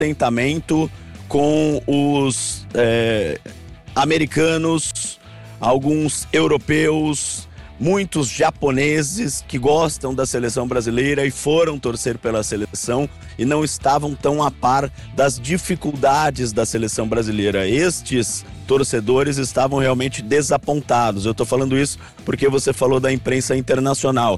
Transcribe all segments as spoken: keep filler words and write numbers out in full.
descontentamento com os é, americanos, alguns europeus, muitos japoneses que gostam da seleção brasileira e foram torcer pela seleção e não estavam tão a par das dificuldades da seleção brasileira. Estes torcedores estavam realmente desapontados. Eu estou falando isso porque você falou da imprensa internacional.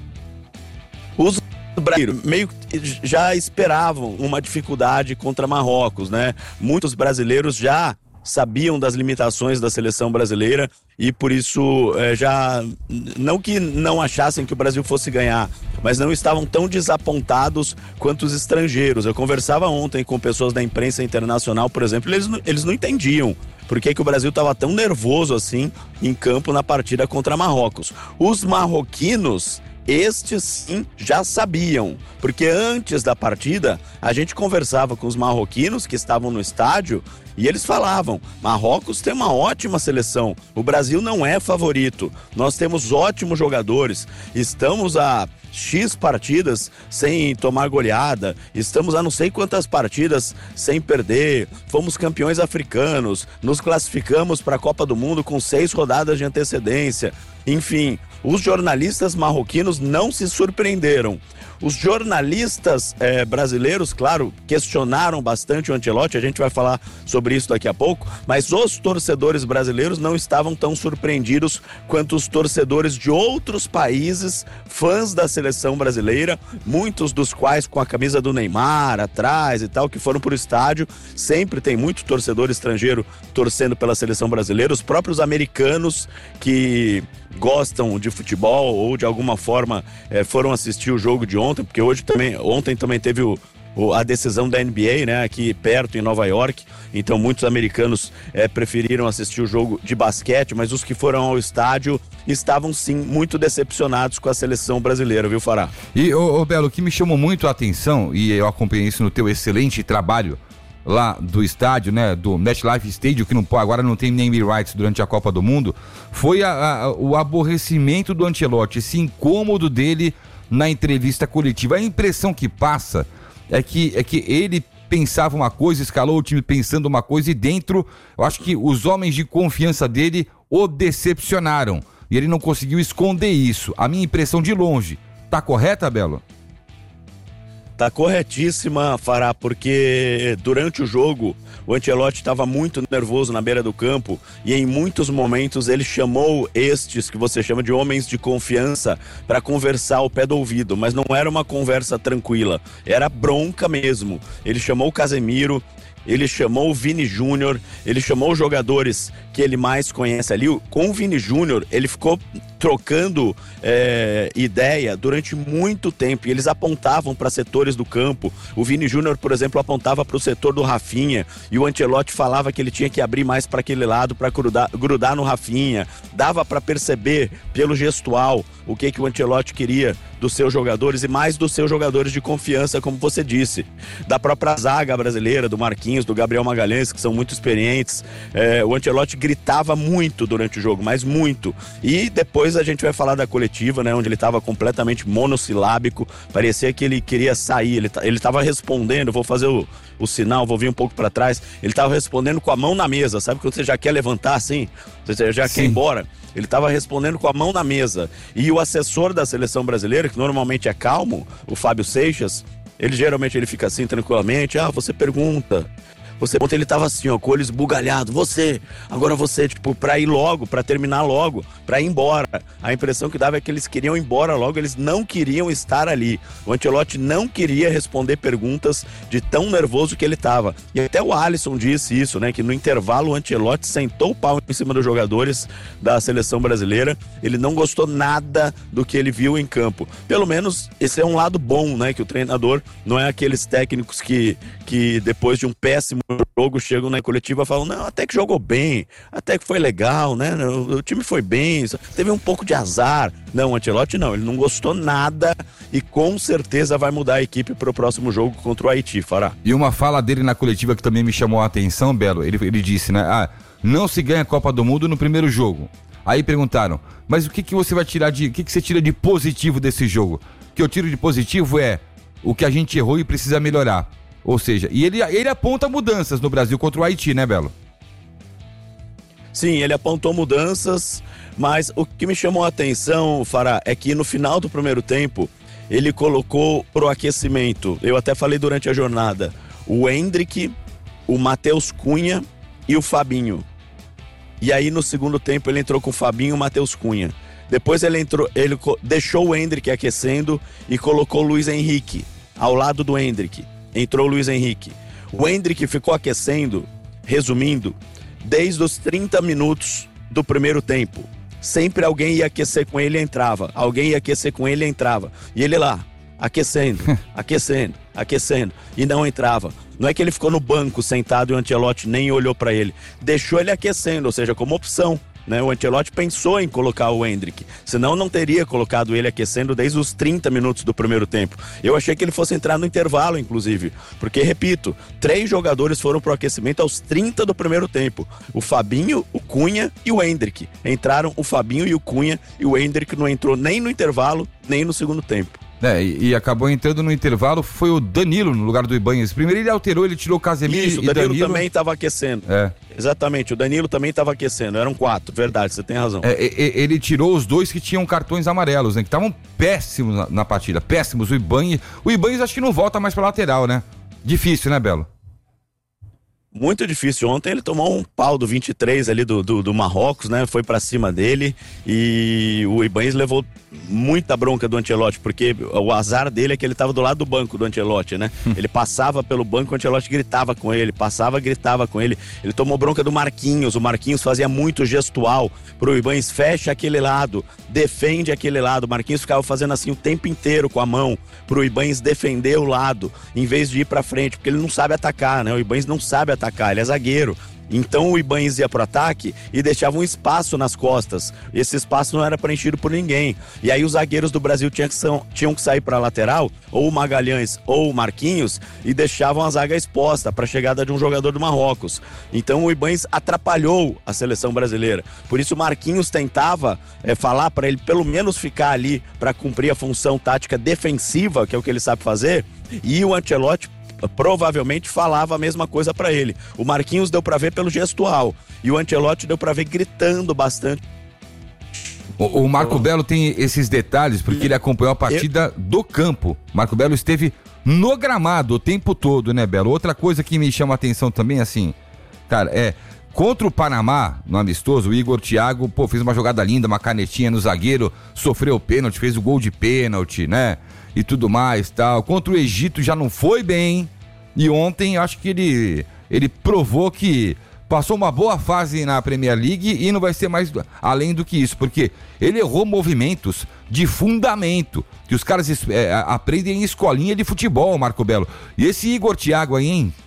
Os brasileiros meio que já esperavam uma dificuldade contra Marrocos, né? Muitos brasileiros já sabiam das limitações da seleção brasileira e por isso é, já, não que não achassem que o Brasil fosse ganhar, mas não estavam tão desapontados quanto os estrangeiros. Eu conversava ontem com pessoas da imprensa internacional, por exemplo, eles, eles não entendiam por que que o Brasil estava tão nervoso assim em campo na partida contra Marrocos. Os marroquinos, estes sim já sabiam, porque antes da partida a gente conversava com os marroquinos que estavam no estádio e eles falavam: Marrocos tem uma ótima seleção, o Brasil não é favorito, nós temos ótimos jogadores, estamos a X partidas sem tomar goleada, estamos a não sei quantas partidas sem perder, fomos campeões africanos, nos classificamos para a Copa do Mundo com seis rodadas de antecedência. Enfim, os jornalistas marroquinos não se surpreenderam. Os jornalistas eh, brasileiros, claro, questionaram bastante o Ancelotti, a gente vai falar sobre isso daqui a pouco, mas os torcedores brasileiros não estavam tão surpreendidos quanto os torcedores de outros países, fãs da seleção brasileira, muitos dos quais com a camisa do Neymar atrás e tal, que foram pro estádio. Sempre tem muito torcedor estrangeiro torcendo pela seleção brasileira, os próprios americanos que gostam de futebol ou de alguma forma eh, foram assistir o jogo de ontem, porque hoje também, ontem também teve o, o, a decisão da N B A, né, aqui perto em Nova York, então muitos americanos eh, preferiram assistir o jogo de basquete, mas os que foram ao estádio estavam sim muito decepcionados com a seleção brasileira, viu, Fará? E, ô, ô Belo, o que me chamou muito a atenção, e eu acompanhei isso no teu excelente trabalho lá do estádio, né, do MetLife Stadium, que não, agora não tem name rights durante a Copa do Mundo, foi a, a, o aborrecimento do Ancelotti, esse incômodo dele na entrevista coletiva. A impressão que passa é que, é que ele pensava uma coisa, escalou o time pensando uma coisa e dentro, eu acho que os homens de confiança dele o decepcionaram e ele não conseguiu esconder isso. A minha impressão de longe. Tá correta, Belo? Tá corretíssima, Fará, porque durante o jogo o Ancelotti estava muito nervoso na beira do campo e em muitos momentos ele chamou estes que você chama de homens de confiança para conversar ao pé do ouvido, mas não era uma conversa tranquila, era bronca mesmo. Ele chamou o Casemiro, ele chamou o Vini Júnior, ele chamou os jogadores que ele mais conhece ali. Com o Vini Júnior, ele ficou trocando é, ideia durante muito tempo, e eles apontavam para setores do campo. O Vini Júnior, por exemplo, apontava para o setor do Rafinha, e o Ancelotti falava que ele tinha que abrir mais para aquele lado para grudar, grudar no Rafinha. Dava para perceber pelo gestual o que, que o Ancelotti queria dos seus jogadores e mais dos seus jogadores de confiança, como você disse, da própria zaga brasileira, do Marquinhos, do Gabriel Magalhães, que são muito experientes. É, o Ancelotti gritava muito durante o jogo, mas muito. E depois a gente vai falar da coletiva, né, onde ele estava completamente monossilábico, parecia que ele queria sair, ele, ele tava respondendo, vou fazer o, o sinal, vou vir um pouco para trás, ele estava respondendo com a mão na mesa, sabe quando você já quer levantar assim, você já Sim. quer ir embora? Ele estava respondendo com a mão na mesa. E o assessor da seleção brasileira, que normalmente é calmo, o Fábio Seixas, ele geralmente ele fica assim tranquilamente, ah, você pergunta, você ontem ele estava assim, ó, com o olho esbugalhado, você, agora você, tipo, pra ir logo, pra terminar logo, pra ir embora. A impressão que dava é que eles queriam ir embora logo, eles não queriam estar ali. O Ancelotti não queria responder perguntas de tão nervoso que ele estava. E até o Alisson disse isso, né, que no intervalo o Ancelotti sentou o pau em cima dos jogadores da seleção brasileira, ele não gostou nada do que ele viu em campo. Pelo menos esse é um lado bom, né, que o treinador não é aqueles técnicos que, que depois de um péssimo jogo chegam na coletiva e falam, não, até que jogou bem, até que foi legal, né, o, o time foi bem, teve um pouco de azar. Não, o Ancelotti não, ele não gostou nada e com certeza vai mudar a equipe para o próximo jogo contra o Haiti, Fará. E uma fala dele na coletiva que também me chamou a atenção, Belo, ele, ele disse, né, ah, não se ganha a Copa do Mundo no primeiro jogo. Aí perguntaram, mas o que, que você vai tirar de, o que, que você tira de positivo desse jogo? O que eu tiro de positivo é o que a gente errou e precisa melhorar. Ou seja, e ele, ele aponta mudanças no Brasil contra o Haiti, né, Belo? Sim, ele apontou mudanças, mas o que me chamou a atenção, Fará, é que no final do primeiro tempo, ele colocou pro aquecimento, eu até falei durante a jornada, o Endrick, o Matheus Cunha e o Fabinho. E aí no segundo tempo ele entrou com o Fabinho e o Matheus Cunha. Depois ele entrou, ele deixou o Endrick aquecendo e colocou o Luiz Henrique ao lado do Endrick. Entrou o Luiz Henrique. O Endrick ficou aquecendo, resumindo, desde os trinta minutos do primeiro tempo. Sempre alguém ia aquecer com ele e entrava. Alguém ia aquecer com ele e entrava. E ele lá, aquecendo, aquecendo, aquecendo. E não entrava. Não é que ele ficou no banco sentado e o Ancelotti nem olhou para ele. Deixou ele aquecendo, ou seja, como opção. Né? O Ancelotti pensou em colocar o Endrick, senão não teria colocado ele aquecendo desde os trinta minutos do primeiro tempo. Eu achei que ele fosse entrar no intervalo, inclusive, porque, repito, três jogadores foram pro aquecimento aos trinta do primeiro tempo. O Fabinho, o Cunha e o Endrick. Entraram o Fabinho e o Cunha, e o Endrick não entrou nem no intervalo, nem no segundo tempo. É, e, e acabou entrando no intervalo, foi o Danilo no lugar do Ibanez. Primeiro ele alterou, ele tirou o Casemiro. Isso, o e Danilo, Danilo também estava aquecendo. É. Exatamente, o Danilo também estava aquecendo, eram quatro, verdade, você tem razão. É, ele tirou os dois que tinham cartões amarelos, né, que estavam péssimos na, na partida, péssimos. O Ibanez, o Ibanez acho que não volta mais pra lateral, né? Difícil, né, Belo? Muito difícil. Ontem ele tomou um pau do vinte e três ali do, do, do Marrocos, né? Foi pra cima dele e o Ibanez levou muita bronca do Ancelotti, porque o azar dele é que ele tava do lado do banco do Ancelotti, né? Ele passava pelo banco, o Ancelotti gritava com ele, passava, gritava com ele. Ele tomou bronca do Marquinhos, o Marquinhos fazia muito gestual pro Ibanez, fecha aquele lado, defende aquele lado. O Marquinhos ficava fazendo assim o tempo inteiro com a mão pro Ibanez defender o lado, em vez de ir pra frente, porque ele não sabe atacar, né? O Ibanez não sabe atacar, ele é zagueiro. Então o Ibanez ia pro ataque e deixava um espaço nas costas. Esse espaço não era preenchido por ninguém. E aí os zagueiros do Brasil tinham que, são, tinham que sair pra lateral, ou o Magalhães ou o Marquinhos, e deixavam a zaga exposta para a chegada de um jogador do Marrocos. Então o Ibanez atrapalhou a seleção brasileira. Por isso o Marquinhos tentava é, falar para ele pelo menos ficar ali para cumprir a função tática defensiva, que é o que ele sabe fazer, e o Ancelotti provavelmente falava a mesma coisa pra ele. O Marquinhos deu pra ver pelo gestual e o Ancelotti deu pra ver gritando bastante. O, o Marco oh. Belo tem esses detalhes porque ele acompanhou a partida Eu... do campo. Marco Belo esteve no gramado o tempo todo, né, Belo? Outra coisa que me chama a atenção também, assim, cara, é contra o Panamá, no amistoso, o Igor Thiago, pô, fez uma jogada linda, uma canetinha no zagueiro, sofreu pênalti, fez o gol de pênalti, né? E tudo mais, tal. Contra o Egito já não foi bem. E ontem acho que ele, ele provou que passou uma boa fase na Premier League e não vai ser mais além do que isso, porque ele errou movimentos de fundamento, que os caras é, aprendem em escolinha de futebol, Marco Belo. E esse Igor Thiago aí, hein?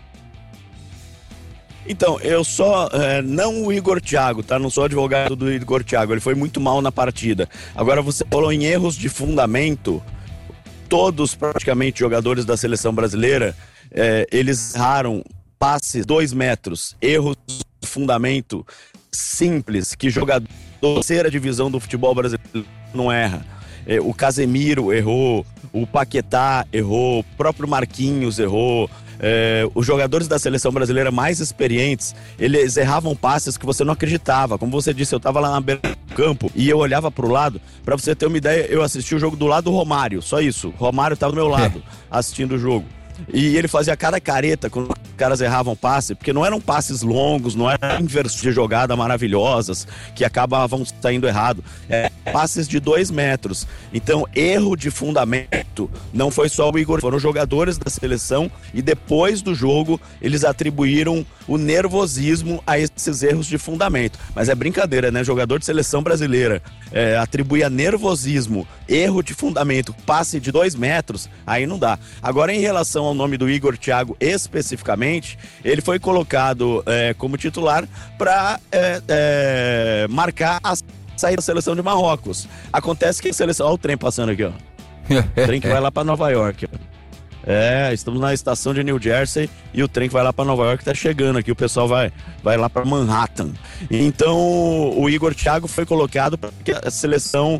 Então, eu só, é, não o Igor Thiago, tá? Não sou advogado do Igor Thiago, ele foi muito mal na partida. Agora você falou em erros de fundamento, todos praticamente jogadores da seleção brasileira, é, eles erraram passes dois metros, erros de fundamento simples, que jogador da terceira divisão do futebol brasileiro não erra. É, o Casemiro errou, o Paquetá errou, o próprio Marquinhos errou. É, os jogadores da seleção brasileira mais experientes, eles erravam passes que você não acreditava. Como você disse, eu tava lá na beira do campo e eu olhava pro lado. Pra você ter uma ideia, eu assisti o jogo do lado do Romário, só isso. O Romário tava do meu lado, assistindo o jogo. E ele fazia cada careta quando os caras erravam passe, porque não eram passes longos, não eram inversões de jogada maravilhosas que acabavam saindo errado. É, passes de dois metros. Então, erro de fundamento não foi só o Igor, foram jogadores da seleção e depois do jogo eles atribuíram o nervosismo a esses erros de fundamento. Mas é brincadeira, né? Jogador de seleção brasileira é, atribui a nervosismo, erro de fundamento, passe de dois metros, aí não dá. Agora, em relação ao nome do Igor Thiago especificamente, ele foi colocado é, como titular para é, é, marcar a saída da seleção de Marrocos. Acontece que a seleção... Olha o trem passando aqui, ó. O trem que vai lá para Nova York, ó. É, estamos na estação de New Jersey e o trem que vai lá para Nova York tá chegando aqui, o pessoal vai, vai lá para Manhattan. Então o Igor Thiago foi colocado para que a seleção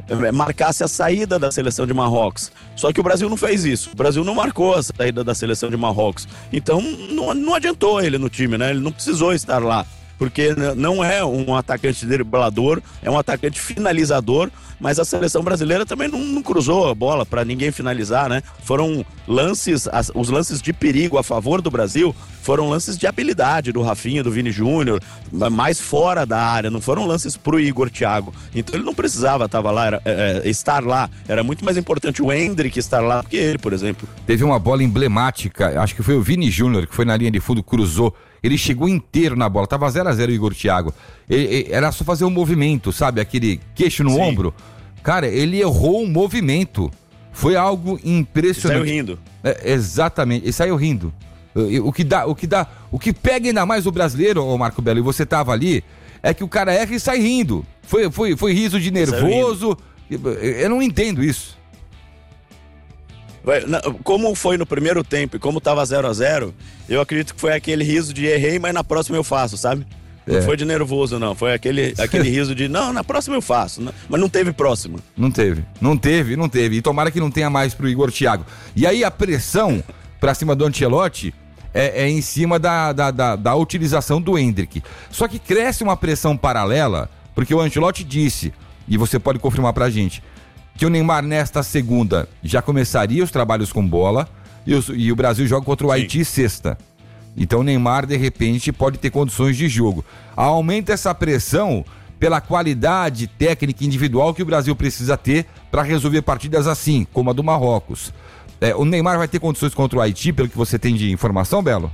marcasse a saída da seleção de Marrocos. Só que o Brasil não fez isso. O Brasil não marcou a saída da seleção de Marrocos. Então não, não adiantou ele no time, né? Ele não precisou estar lá. Porque não é um atacante driblador, é um atacante finalizador, mas a seleção brasileira também não, não cruzou a bola para ninguém finalizar, né? Foram lances, as, os lances de perigo a favor do Brasil foram lances de habilidade do Rafinha, do Vini Júnior, mais fora da área, não foram lances pro Igor Thiago. Então ele não precisava tava lá, era, é, estar lá, era muito mais importante o Endrick estar lá do que ele, por exemplo. Teve uma bola emblemática, acho que foi o Vini Júnior, que foi na linha de fundo, cruzou. Ele chegou inteiro na bola, tava zero a zero o Igor Thiago. Ele, ele, era só fazer um movimento, sabe? Aquele queixo no Sim. ombro. Cara, ele errou um movimento. Foi algo impressionante. Ele saiu rindo. É, exatamente, ele saiu rindo. O, o, que dá, o, que dá, o que pega ainda mais o brasileiro, ô Marco Belo, e você tava ali, é que o cara erra e sai rindo. Foi, foi, foi riso de nervoso. Eu não entendo isso. Como foi no primeiro tempo e como tava zero a zero, eu acredito que foi aquele riso de errei, mas na próxima eu faço, sabe? Não é. Foi de nervoso, não. Foi aquele, aquele riso de, não, na próxima eu faço. Não, mas não teve próxima. Não teve, não teve, não teve. E tomara que não tenha mais pro Igor Thiago. E aí a pressão pra cima do Ancelotti é, é em cima da, da, da, da utilização do Endrick. Só que cresce uma pressão paralela, porque o Ancelotti disse, e você pode confirmar pra gente, que o Neymar nesta segunda já começaria os trabalhos com bola e o, e o Brasil joga contra o Sim. Haiti sexta. Então o Neymar, de repente, pode ter condições de jogo. Aumenta essa pressão pela qualidade técnica individual que o Brasil precisa ter para resolver partidas assim, como a do Marrocos. É, o Neymar vai ter condições contra o Haiti, pelo que você tem de informação, Belo?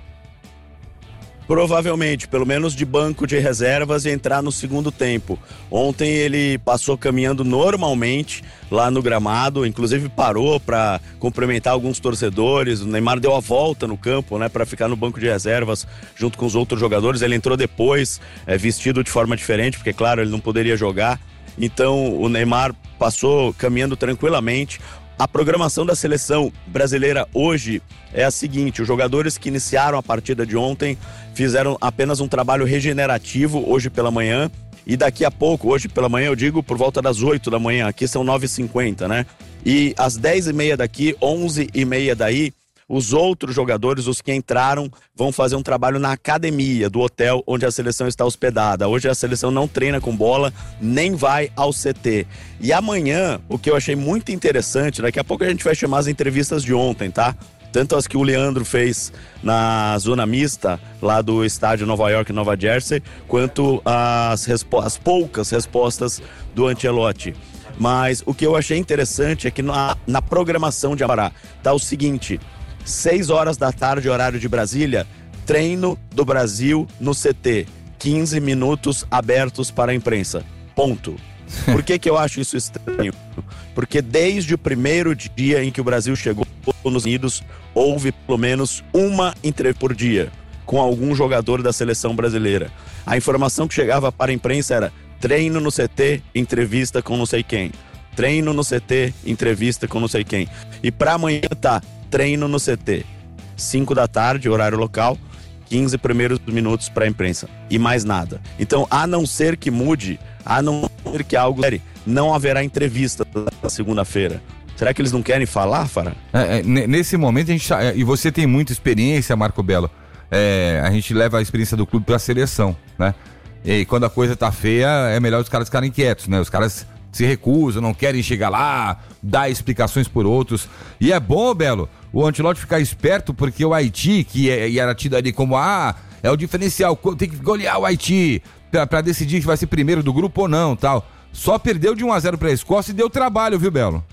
Provavelmente, pelo menos de banco de reservas e entrar no segundo tempo. Ontem ele passou caminhando normalmente lá no gramado, inclusive parou para cumprimentar alguns torcedores. O Neymar deu a volta no campo, né, para ficar no banco de reservas junto com os outros jogadores. Ele entrou depois, é, vestido de forma diferente, porque claro, ele não poderia jogar. Então o Neymar passou caminhando tranquilamente. A programação da seleção brasileira hoje é a seguinte: os jogadores que iniciaram a partida de ontem fizeram apenas um trabalho regenerativo hoje pela manhã, e daqui a pouco, hoje pela manhã eu digo por volta das oito da manhã, aqui são nove e cinquenta, né? E às dez e meia daqui, onze e meia daí, os outros jogadores, os que entraram, vão fazer um trabalho na academia do hotel onde a seleção está hospedada. Hoje a seleção não treina com bola, nem vai ao C T. E amanhã, o que eu achei muito interessante, daqui a pouco a gente vai chamar as entrevistas de ontem, tá? Tanto as que o Leandro fez na zona mista, lá do estádio Nova York e Nova Jersey, quanto as, respo- as poucas respostas do Ancelotti. Mas o que eu achei interessante é que na, na programação de Amará tá o seguinte: seis horas da tarde, horário de Brasília, treino do Brasil no C T. quinze minutos abertos para a imprensa. Ponto. Por que que eu acho isso estranho? Porque desde o primeiro dia em que o Brasil chegou nos Unidos, houve pelo menos uma entrevista por dia com algum jogador da seleção brasileira. A informação que chegava para a imprensa era: treino no C T, entrevista com não sei quem. Treino no C T, entrevista com não sei quem. E para amanhã tá: treino no C T, cinco da tarde, horário local, quinze primeiros minutos para a imprensa e mais nada. Então, a não ser que mude, a não ser que algo, não haverá entrevista na segunda-feira. Será que eles não querem falar, Fará? É, é, nesse momento, a gente, e você tem muita experiência, Marco Belo, é, a gente leva a experiência do clube para a seleção, né? E quando a coisa tá feia, é melhor os caras ficarem quietos, né? Os caras se recusam, não querem chegar lá, dar explicações por outros. E é bom, Belo, o Ancelotti ficar esperto, porque o Haiti, que é, era tido ali como, ah, é o diferencial, tem que golear o Haiti pra, pra decidir se vai ser primeiro do grupo ou não, tal. Só perdeu de um a zero pra Escócia e deu trabalho, viu, Belo?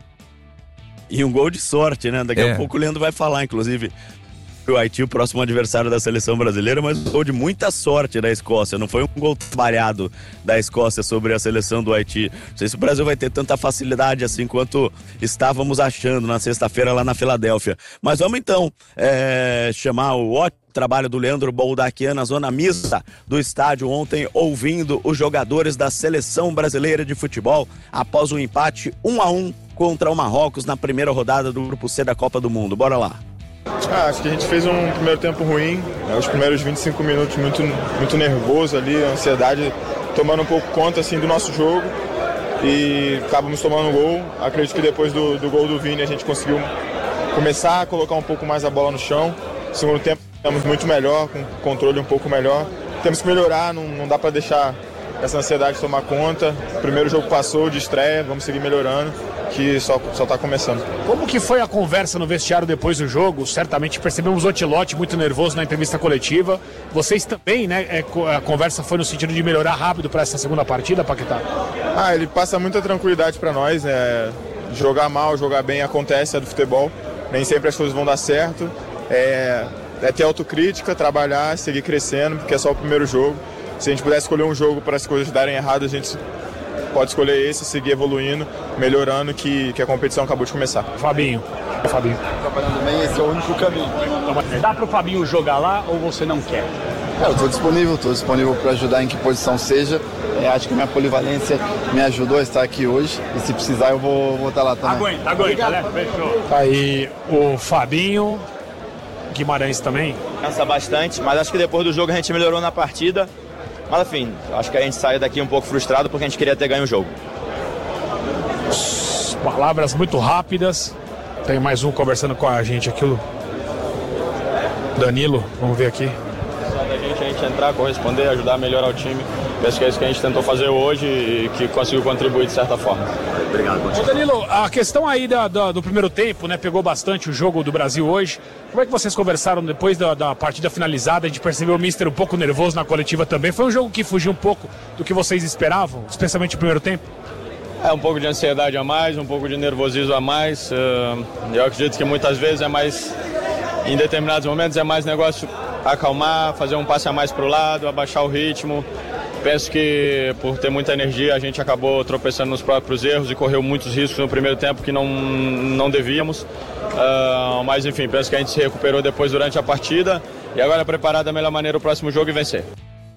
E um gol de sorte, né? Daqui é. a pouco o Leandro vai falar, inclusive, o Haiti, o próximo adversário da seleção brasileira, mas um gol de muita sorte da Escócia. Não foi um gol trabalhado da Escócia sobre a seleção do Haiti. Não sei se o Brasil vai ter tanta facilidade assim quanto estávamos achando na sexta-feira lá na Filadélfia. Mas vamos então é, chamar o ótimo trabalho do Leandro Boldaquian na zona mista do estádio ontem, ouvindo os jogadores da seleção brasileira de futebol após o empate um a um contra o Marrocos na primeira rodada do Grupo C da Copa do Mundo. Bora lá. Ah, acho que a gente fez um primeiro tempo ruim, né? Os primeiros vinte e cinco minutos muito, muito nervoso ali, a ansiedade tomando um pouco conta assim, do nosso jogo. e acabamos tomando um gol. Acredito que depois do, do gol do Vini a gente conseguiu começar a colocar um pouco mais a bola no chão. No segundo tempo estamos muito melhor, com controle um pouco melhor. Temos que melhorar, não, não dá para deixar essa ansiedade tomar conta. O primeiro jogo passou de estreia, vamos seguir melhorando, que só só está começando. Como que foi a conversa no vestiário depois do jogo? Certamente percebemos o Ancelotti muito nervoso na entrevista coletiva. Vocês também, né? A conversa foi no sentido de melhorar rápido para essa segunda partida, Paquetá? Ah, ele passa muita tranquilidade para nós, né? Jogar mal, jogar bem acontece, é do futebol. Nem sempre as coisas vão dar certo. É, é ter autocrítica, trabalhar, seguir crescendo, porque é só o primeiro jogo. Se a gente pudesse escolher um jogo para as coisas darem errado, a gente pode escolher esse, seguir evoluindo, melhorando, que, que a competição acabou de começar. Fabinho. Fabinho. Trabalhando bem, esse é o único caminho. Dá para o Fabinho jogar lá ou você não quer? É, eu estou disponível, estou disponível para ajudar em que posição seja. É, acho que minha polivalência me ajudou a estar aqui hoje e se precisar eu vou, vou estar lá também. Aguenta, aguenta, né? Fechou. Aí o Fabinho, Guimarães também. Cansa bastante, mas acho que depois do jogo a gente melhorou na partida. Mas enfim, acho que a gente saiu daqui um pouco frustrado porque a gente queria ter ganho o jogo. Palavras muito rápidas. Tem mais um conversando com a gente aqui, o Danilo. Vamos ver aqui. Só da gente, a gente entrar, corresponder, ajudar a melhorar o time. Penso que é isso que a gente tentou fazer hoje e que conseguiu contribuir de certa forma. Obrigado, Ô Danilo, a questão aí da, da, do primeiro tempo, né? Pegou bastante o jogo do Brasil hoje. Como é que vocês conversaram depois da, da partida finalizada? A gente percebeu o Mister um pouco nervoso na coletiva também. Foi um jogo que fugiu um pouco do que vocês esperavam, especialmente no primeiro tempo? É um pouco de ansiedade a mais, um pouco de nervosismo a mais. Eu acredito que muitas vezes é mais, em determinados momentos, é mais negócio acalmar, fazer um passe a mais para o lado, abaixar o ritmo. Penso que por ter muita energia a gente acabou tropeçando nos próprios erros e correu muitos riscos no primeiro tempo que não, não devíamos. Uh, mas enfim, penso que a gente se recuperou depois durante a partida e agora é preparar da melhor maneira o próximo jogo e vencer.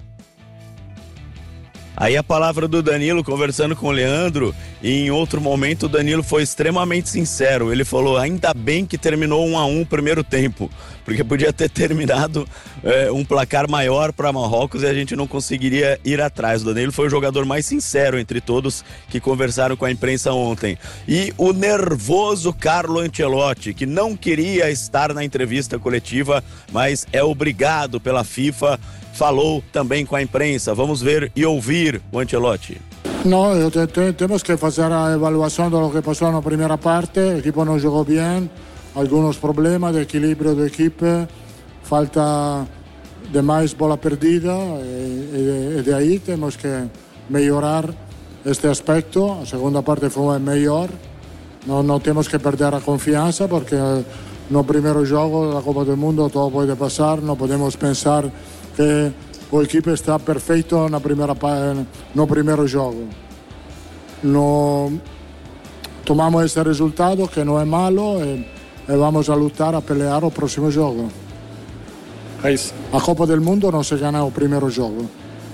Aí a palavra do Danilo conversando com o Leandro, e em outro momento o Danilo foi extremamente sincero. Ele falou, ainda bem que terminou um a um o primeiro tempo, porque podia ter terminado é, um placar maior para Marrocos e a gente não conseguiria ir atrás. O Danilo foi o jogador mais sincero entre todos que conversaram com a imprensa ontem. E o nervoso Carlo Ancelotti, que não queria estar na entrevista coletiva, mas é obrigado pela FIFA, falou também com a imprensa. Vamos ver e ouvir o Ancelotti. No, te, te, temos que fazer a avaliação do que passou na primeira parte. O equipo não jogou bem, alguns problemas de equilíbrio da equipe, falta de mais bola perdida e, e, e de aí temos que melhorar este aspecto. A segunda parte foi melhor, não, não temos que perder a confiança porque no primeiro jogo da Copa do Mundo tudo pode passar, não podemos pensar que o equipe está perfeito na primeira, no primeiro jogo. No, tomamos esse resultado que não é malo e, e vamos a lutar a pelear o próximo jogo. É isso. A Copa do Mundo não se ganha o primeiro jogo.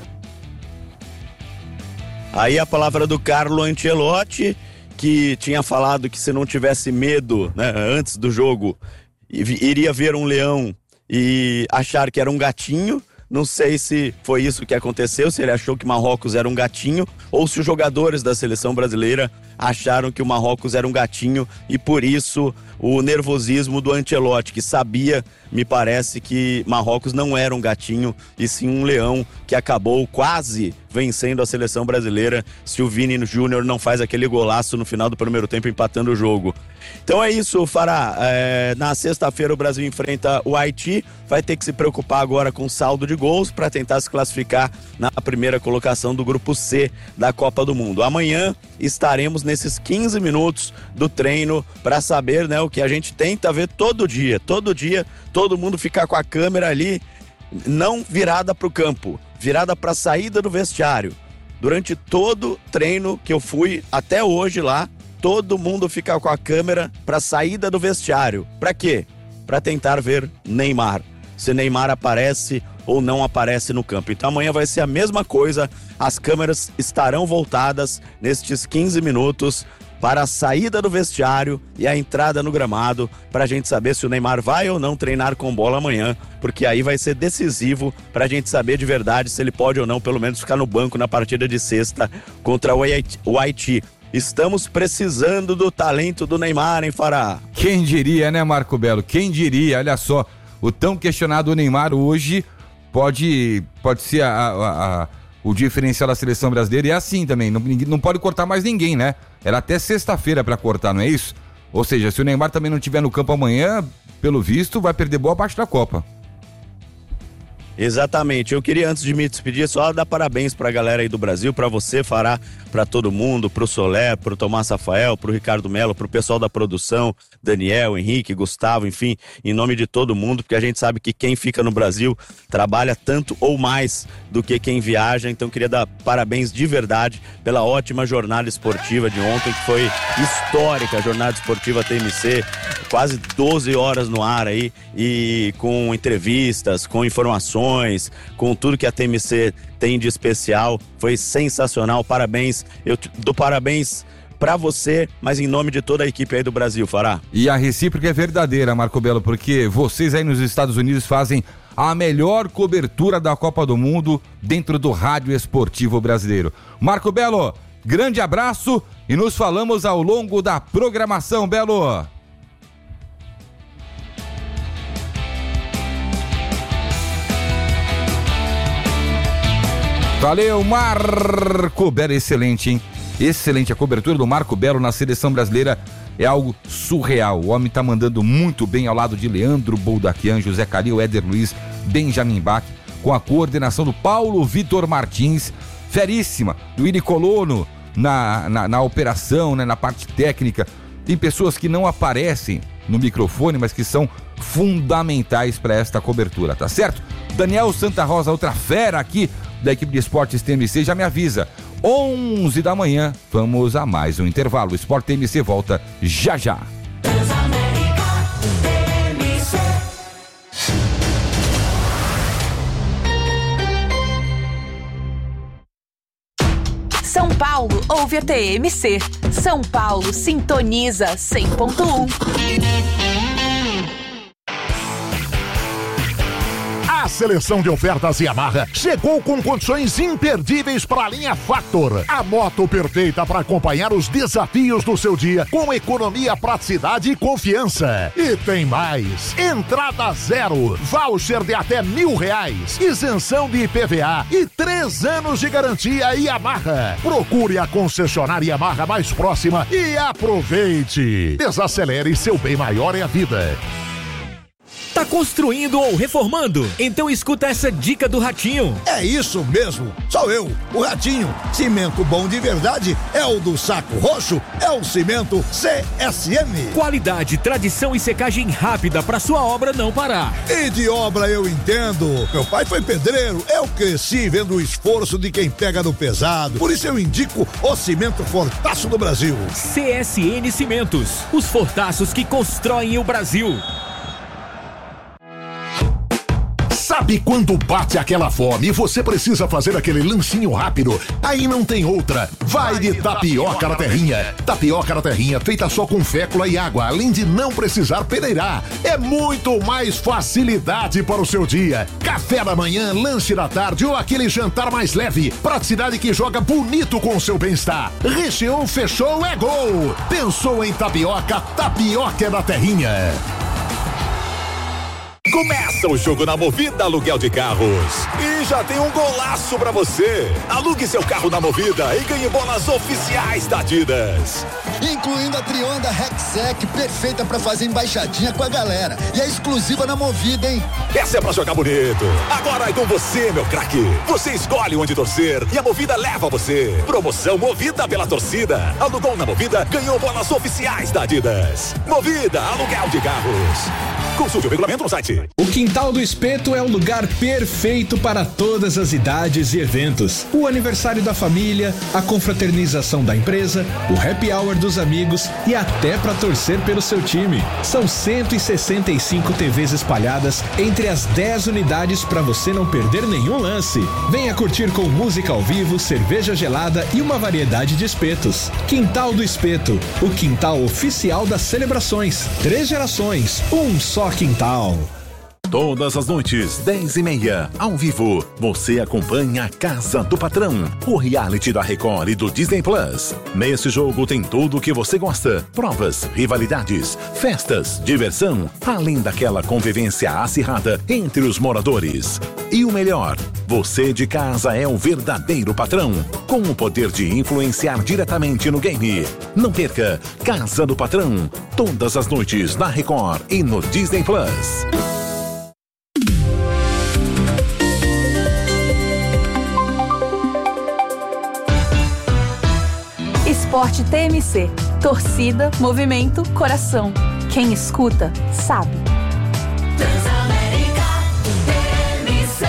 Aí a palavra do Carlo Ancelotti, que tinha falado que se não tivesse medo, né, antes do jogo, iria ver um leão e achar que era um gatinho. Não sei se foi isso que aconteceu, se ele achou que Marrocos era um gatinho ou se os jogadores da seleção brasileira acharam que o Marrocos era um gatinho e por isso o nervosismo do Ancelotti, que sabia, me parece, que Marrocos não era um gatinho e sim um leão que acabou quase vencendo a seleção brasileira se o Vini Júnior não faz aquele golaço no final do primeiro tempo empatando o jogo. Então é isso, Fará. É, na sexta-feira o Brasil enfrenta o Haiti, vai ter que se preocupar agora com saldo de gols para tentar se classificar na primeira colocação do grupo C da Copa do Mundo. Amanhã estaremos nesses quinze minutos do treino para saber, né, o que a gente tenta ver todo dia, todo dia, todo mundo ficar com a câmera ali, não virada para o campo, virada para a saída do vestiário. Durante todo treino que eu fui até hoje lá, todo mundo fica com a câmera para a saída do vestiário. Para quê? Para tentar ver Neymar. Se Neymar aparece ou não aparece no campo. Então amanhã vai ser a mesma coisa, as câmeras estarão voltadas nestes quinze minutos para a saída do vestiário e a entrada no gramado, para a gente saber se o Neymar vai ou não treinar com bola amanhã, porque aí vai ser decisivo para a gente saber de verdade se ele pode ou não, pelo menos, ficar no banco na partida de sexta contra o Haiti. Estamos precisando do talento do Neymar, hein, Fará? Quem diria, né, Marco Belo? Quem diria? Olha só, o tão questionado Neymar hoje pode, pode ser a, a, a, o diferencial da seleção brasileira, e é assim também, não, não pode cortar mais ninguém, né? Era até sexta-feira para cortar, não é isso? Ou seja, se o Neymar também não estiver no campo amanhã, pelo visto, vai perder boa parte da Copa. Exatamente, eu queria, antes de me despedir, só dar parabéns pra galera aí do Brasil, pra você, Fará, pra todo mundo, pro Solé, pro Tomás Rafael, pro Ricardo Melo, pro pessoal da produção, Daniel, Henrique, Gustavo, enfim, em nome de todo mundo, porque a gente sabe que quem fica no Brasil trabalha tanto ou mais do que quem viaja, então queria dar parabéns de verdade pela ótima jornada esportiva de ontem, que foi histórica, a jornada esportiva T M C, quase doze horas no ar aí, e com entrevistas, com informações, com tudo que a T M C tem de especial, foi sensacional, parabéns, eu dou parabéns pra você, mas em nome de toda a equipe aí do Brasil, Fará. E a recíproca é verdadeira, Marco Belo, porque vocês aí nos Estados Unidos fazem a melhor cobertura da Copa do Mundo dentro do rádio esportivo brasileiro. Marco Belo, grande abraço e nos falamos ao longo da programação, Belo. Valeu, Marco Belo, excelente, hein? Excelente, a cobertura do Marco Belo na seleção brasileira é algo surreal. O homem tá mandando muito bem ao lado de Leandro Boldaquian, José Calil, Éder Luiz, Benjamin Bach, com a coordenação do Paulo Vitor Martins, feríssima, do Iri Colono na, na, na operação, né, na parte técnica. Tem pessoas que não aparecem no microfone, mas que são fundamentais para esta cobertura, tá certo? Daniel Santa Rosa, outra fera aqui da equipe de esportes T M C, já me avisa, onze da manhã, vamos a mais um intervalo. O Sport T M C volta já já. São Paulo ouve a T M C. São Paulo sintoniza cem ponto um. A seleção de ofertas Yamaha chegou com condições imperdíveis para a linha Factor. A moto perfeita para acompanhar os desafios do seu dia com economia, praticidade e confiança. E tem mais. Entrada zero, voucher de até mil reais, isenção de I P V A e três anos de garantia Yamaha. Procure a concessionária Yamaha mais próxima e aproveite. Desacelere, seu bem maior é a vida. Tá construindo ou reformando? Então escuta essa dica do Ratinho. É isso mesmo, sou eu, o Ratinho. Cimento bom de verdade é o do Saco Roxo, é o cimento C S M. Qualidade, tradição e secagem rápida para sua obra não parar. E de obra eu entendo. Meu pai foi pedreiro, eu cresci vendo o esforço de quem pega no pesado. Por isso eu indico o cimento Fortaço do Brasil. C S N Cimentos, os fortaços que constroem o Brasil. Sabe quando bate aquela fome e você precisa fazer aquele lancinho rápido? Aí não tem outra. Vai de tapioca na terrinha. Tapioca na terrinha feita só com fécula e água, além de não precisar peneirar. É muito mais facilidade para o seu dia. Café da manhã, lanche da tarde ou aquele jantar mais leve. Praticidade que joga bonito com o seu bem-estar. Recheou, fechou, é gol. Pensou em tapioca? Tapioca é da terrinha. Começa o jogo na Movida Aluguel de Carros. E já tem um golaço pra você. Alugue seu carro na Movida e ganhe bolas oficiais da Adidas. Incluindo a Trionda Rexec, perfeita pra fazer embaixadinha com a galera. E é exclusiva na Movida, hein? Essa é pra jogar bonito. Agora é com você, meu craque. Você escolhe onde torcer e a Movida leva você. Promoção Movida pela torcida. Alugou na Movida, ganhou bolas oficiais da Adidas. Movida Aluguel de Carros. Consulte o regulamento no site. O Quintal do Espeto é o lugar perfeito para todas as idades e eventos. O aniversário da família, a confraternização da empresa, o happy hour dos amigos e até para torcer pelo seu time. São cento e sessenta e cinco T Vs espalhadas entre as dez unidades para você não perder nenhum lance. Venha curtir com música ao vivo, cerveja gelada e uma variedade de espetos. Quintal do Espeto, o quintal oficial das celebrações. Três gerações, um só quintal. Todas as noites, dez e meia, ao vivo, você acompanha a Casa do Patrão, o reality da Record e do Disney Plus. Nesse jogo tem tudo o que você gosta: provas, rivalidades, festas, diversão, além daquela convivência acirrada entre os moradores. E o melhor, você de casa é o verdadeiro patrão, com o poder de influenciar diretamente no game. Não perca Casa do Patrão, todas as noites na Record e no Disney Plus. Esporte T M C. Torcida, movimento, coração. Quem escuta, sabe. Transamérica T M C.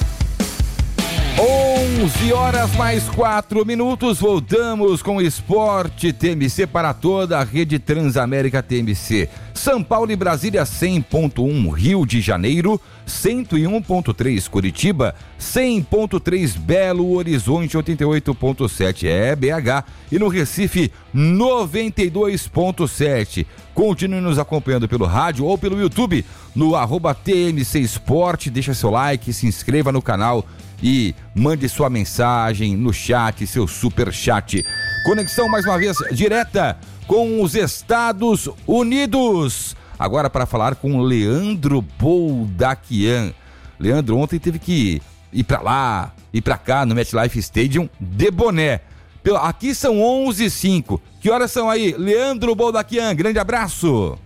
onze horas mais quatro minutos, voltamos com o Esporte T M C para toda a rede Transamérica T M C. São Paulo e Brasília cem ponto um, Rio de Janeiro cento e um ponto três, Curitiba cem ponto três, Belo Horizonte oitenta e oito ponto sete, é B H, e no Recife noventa e dois ponto sete. Continue nos acompanhando pelo rádio ou pelo YouTube no arroba T M C Esporte, deixa seu like, se inscreva no canal e mande sua mensagem no chat, seu super chat. Conexão mais uma vez direta com os Estados Unidos. Agora para falar com Leandro Boldaquian. Leandro ontem teve que ir para lá, ir para cá no MetLife Stadium de boné. Aqui são onze e cinco. Que horas são aí? Leandro Boldaquian, grande abraço.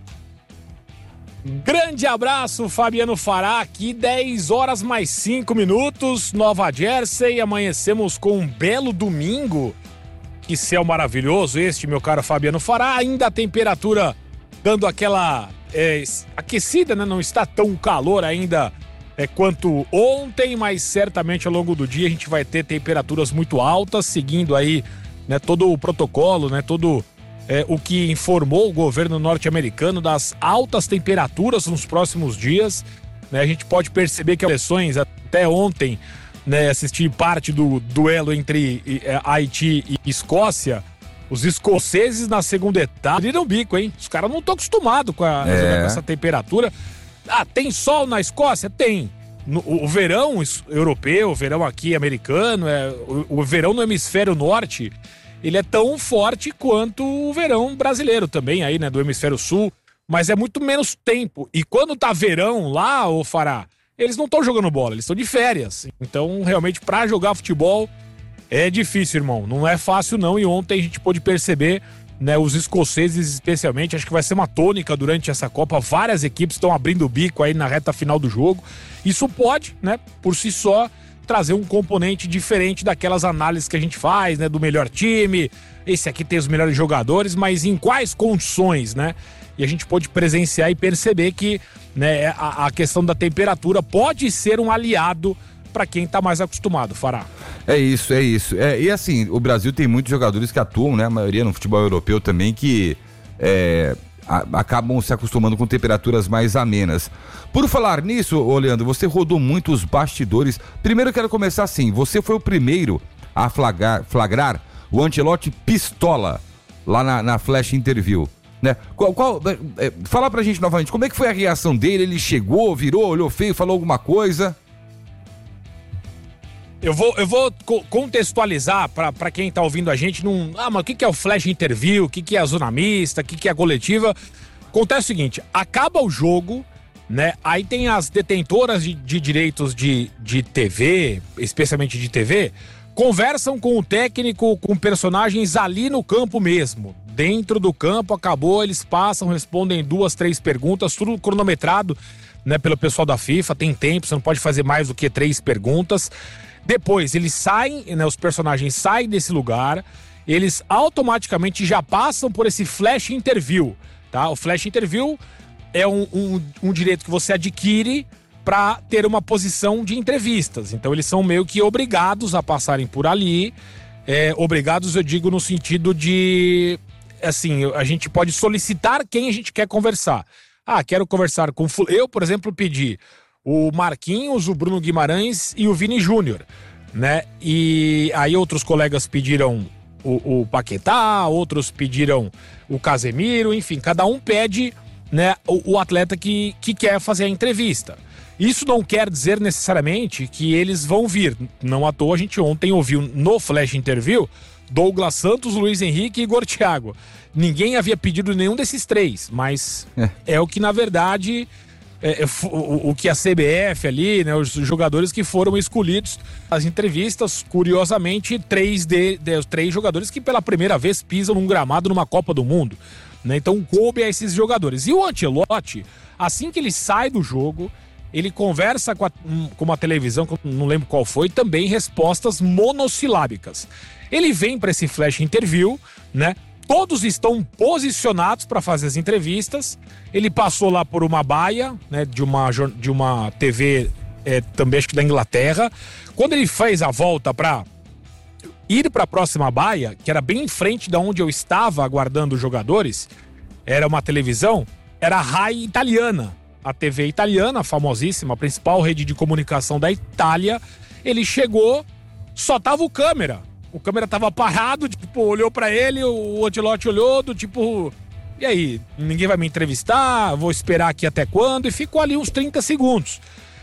Grande abraço, Fabiano Fará, aqui dez horas mais cinco minutos, Nova Jersey, amanhecemos com um belo domingo. Que céu maravilhoso este, meu caro Fabiano Fará, ainda a temperatura dando aquela é, aquecida, né? Não está tão calor ainda é, quanto ontem, mas certamente ao longo do dia a gente vai ter temperaturas muito altas, seguindo aí, né, todo o protocolo, né, todo é, o que informou o governo norte-americano das altas temperaturas nos próximos dias, né? A gente pode perceber que as eleições até ontem, né, assisti parte do duelo entre é, Haiti e Escócia. Os escoceses na segunda etapa abriram o bico, hein? Os caras não estão acostumados com, a, é. com essa temperatura. Ah, tem sol na Escócia? Tem. No, o, o verão europeu, o verão aqui americano, é, o, o verão no hemisfério norte, ele é tão forte quanto o verão brasileiro também aí, né? Do hemisfério sul, mas é muito menos tempo. E quando tá verão lá, ô Fará, eles não estão jogando bola, eles estão de férias. Então, realmente, pra jogar futebol é difícil, irmão. Não é fácil, não. E ontem a gente pôde perceber, né, os escoceses especialmente, acho que vai ser uma tônica durante essa Copa. Várias equipes estão abrindo o bico aí na reta final do jogo. Isso pode, né, por si só, trazer um componente diferente daquelas análises que a gente faz, né, do melhor time, esse aqui tem os melhores jogadores, mas em quais condições, né? E a gente pôde presenciar e perceber que, né, a, a questão da temperatura pode ser um aliado para quem tá mais acostumado, Fará. É isso, é isso. É, e assim, o Brasil tem muitos jogadores que atuam, né? A maioria no futebol europeu também, que é, a, acabam se acostumando com temperaturas mais amenas. Por falar nisso, ô Leandro, você rodou muito os bastidores. Primeiro eu quero começar assim, você foi o primeiro a flagrar, flagrar o Ancelotti pistola lá na, na Flash Interview, né? Qual, qual, é, fala pra gente novamente, como é que foi a reação dele? Ele chegou, virou, olhou feio, falou alguma coisa? Eu vou, eu vou contextualizar para quem tá ouvindo a gente num... Ah, mas o que, que é o Flash Interview? O que, que é a zona mista? O que, que é a coletiva? Acontece o seguinte, acaba o jogo, né? Aí tem as detentoras de, de direitos de, de T V, especialmente de T V, conversam com o técnico, com personagens ali no campo mesmo. Dentro do campo, acabou, eles passam, respondem duas, três perguntas, tudo cronometrado, né, pelo pessoal da FIFA, tem tempo, você não pode fazer mais do que três perguntas. Depois, eles saem, né, os personagens saem desse lugar, eles automaticamente já passam por esse Flash Interview, tá? O Flash Interview é um, um, um direito que você adquire para ter uma posição de entrevistas. Então eles são meio que obrigados a passarem por ali. É, obrigados, eu digo, no sentido de... Assim, a gente pode solicitar quem a gente quer conversar. Ah, quero conversar com... Eu, por exemplo, pedi o Marquinhos, o Bruno Guimarães e o Vini Júnior, né? E aí outros colegas pediram o, o Paquetá, outros pediram o Casemiro, enfim, cada um pede, né, o, o atleta que, que quer fazer a entrevista. Isso não quer dizer necessariamente que eles vão vir. Não à toa, a gente ontem ouviu no Flash Interview Douglas Santos, Luiz Henrique e Igor Thiago. Ninguém havia pedido nenhum desses três, mas é, é o que, na verdade, é, é, o, o que a C B F ali, né, os jogadores que foram escolhidos. As entrevistas, curiosamente, três, de, de, três jogadores que pela primeira vez pisam num gramado numa Copa do Mundo, né? Então coube a esses jogadores. E o Ancelotti, assim que ele sai do jogo, ele conversa com, a, com uma televisão, que eu não lembro qual foi, também respostas monossilábicas. Ele vem para esse Flash Interview, né? Todos estão posicionados para fazer as entrevistas. Ele passou lá por uma baia, né, de uma, de uma T V é, também acho que da Inglaterra. Quando ele fez a volta para ir para a próxima baia, que era bem em frente da onde eu estava aguardando os jogadores, era uma televisão, era a Rai Italiana, a T V italiana, famosíssima, a principal rede de comunicação da Itália. Ele chegou, só tava o câmera. O câmera tava parado, tipo, olhou pra ele, o Ancelotti olhou, do tipo, e aí, ninguém vai me entrevistar, vou esperar aqui até quando? E ficou ali uns trinta segundos.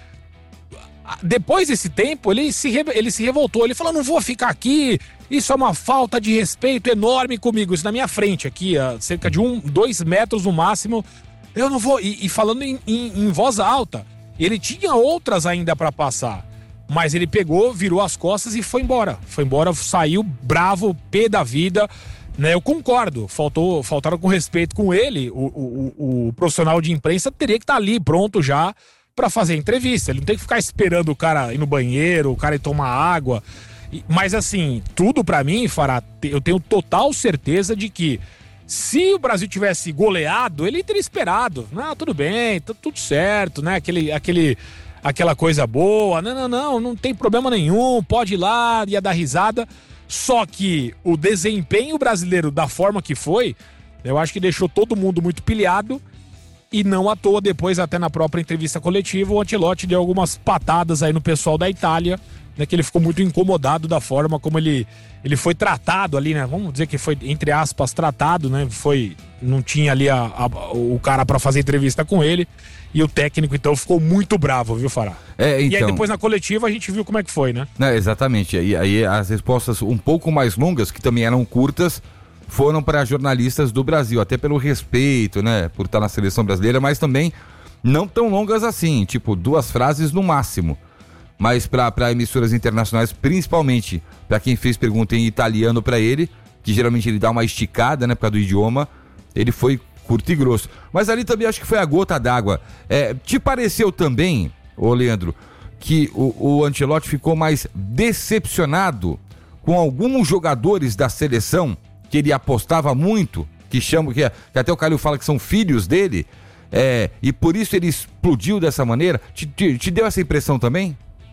Depois desse tempo, ele se, re... ele se revoltou, ele falou, não vou ficar aqui, isso é uma falta de respeito enorme comigo, isso na minha frente aqui, a cerca de um, dois metros no máximo, eu não vou, e, e falando em, em, em voz alta, ele tinha outras ainda pra passar. Mas ele pegou, virou as costas e foi embora. Foi embora, saiu bravo, pé da vida, né? Eu concordo, faltou, faltaram com respeito com ele. O, o, o profissional de imprensa teria que estar ali, pronto já, para fazer a entrevista. Ele não tem que ficar esperando o cara ir no banheiro, o cara ir tomar água. Mas assim, tudo pra mim, Fará, eu tenho total certeza de que se o Brasil tivesse goleado, ele teria esperado. Não, tudo bem, tá tudo certo, né? Aquele... aquele aquela coisa boa, não, não, não, não tem problema nenhum, pode ir lá, ia dar risada. Só que o desempenho brasileiro da forma que foi, eu acho que deixou todo mundo muito pilhado e não à toa, depois até na própria entrevista coletiva, o Ancelotti deu algumas patadas aí no pessoal da Itália, né, que ele ficou muito incomodado da forma como ele, ele foi tratado ali, né, vamos dizer que foi, entre aspas, tratado, né, foi, não tinha ali a, a, o cara pra fazer entrevista com ele. E o técnico, então, ficou muito bravo, viu, Fará? É, então... E aí, depois, na coletiva, a gente viu como é que foi, né? Não, exatamente. E aí, as respostas um pouco mais longas, que também eram curtas, foram para jornalistas do Brasil. Até pelo respeito, né? Por estar na seleção brasileira, mas também não tão longas assim. Tipo, duas frases no máximo. Mas para emissoras internacionais, principalmente para quem fez pergunta em italiano para ele, que geralmente ele dá uma esticada, né? Por causa do idioma, ele foi curto e grosso. Mas ali também acho que foi a gota d'água. É, te pareceu também, ô Leandro, que o, o Ancelotti ficou mais decepcionado com alguns jogadores da seleção que ele apostava muito, que chamam, que, que até o Calil fala que são filhos dele, é, e por isso ele explodiu dessa maneira? Te, te, te deu essa impressão também?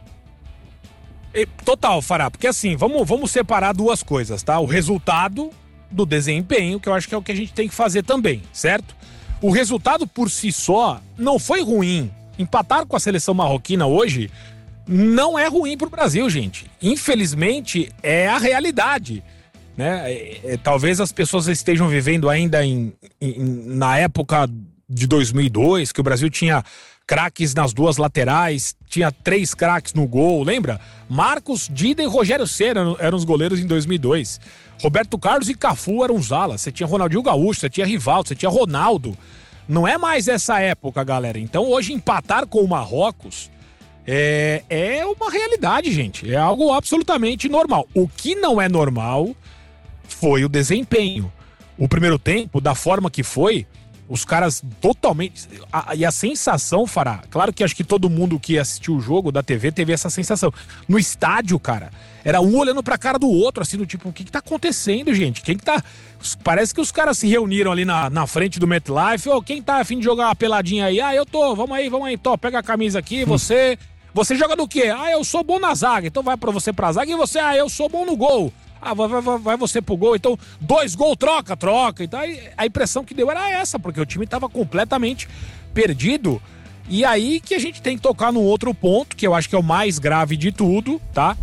Total, Fará, porque assim, vamos, vamos separar duas coisas, tá? O resultado do desempenho, que eu acho que é o que a gente tem que fazer também, certo? O resultado por si só não foi ruim. Empatar com a seleção marroquina hoje não é ruim pro Brasil, gente. Infelizmente, é a realidade, né? É, é, talvez as pessoas estejam vivendo ainda em, em, na época de dois mil e dois, que o Brasil tinha craques nas duas laterais, tinha três craques no gol, lembra? Marcos, Dida e Rogério Ceni eram os goleiros em dois mil e dois. Roberto Carlos e Cafu eram os alas. Você tinha Ronaldinho Gaúcho, você tinha Rivaldo, você tinha Ronaldo. Não é mais essa época, galera. Então hoje empatar com o Marrocos é, é uma realidade, gente. É algo absolutamente normal. O que não é normal foi o desempenho. O primeiro tempo, da forma que foi, Os caras totalmente... A, e a sensação, Fará, claro que acho que todo mundo que assistiu o jogo da T V teve essa sensação. No estádio, cara, era um olhando pra cara do outro, assim, do tipo, o que que tá acontecendo, gente? Quem que tá... Parece que os caras se reuniram ali na, na frente do MetLife. Ô, quem tá a fim de jogar uma peladinha aí? Ah, eu tô, vamos aí, vamos aí. Tô, pega a camisa aqui, você... Você joga do quê? Ah, eu sou bom na zaga, então vai pra você pra zaga. E você, ah, eu sou bom no gol. Ah, vai, vai, vai você pro gol, então dois gols, troca, troca. Então a impressão que deu era essa, porque o time tava completamente perdido. E aí que a gente tem que tocar num outro ponto, que eu acho que é o mais grave de tudo, tá?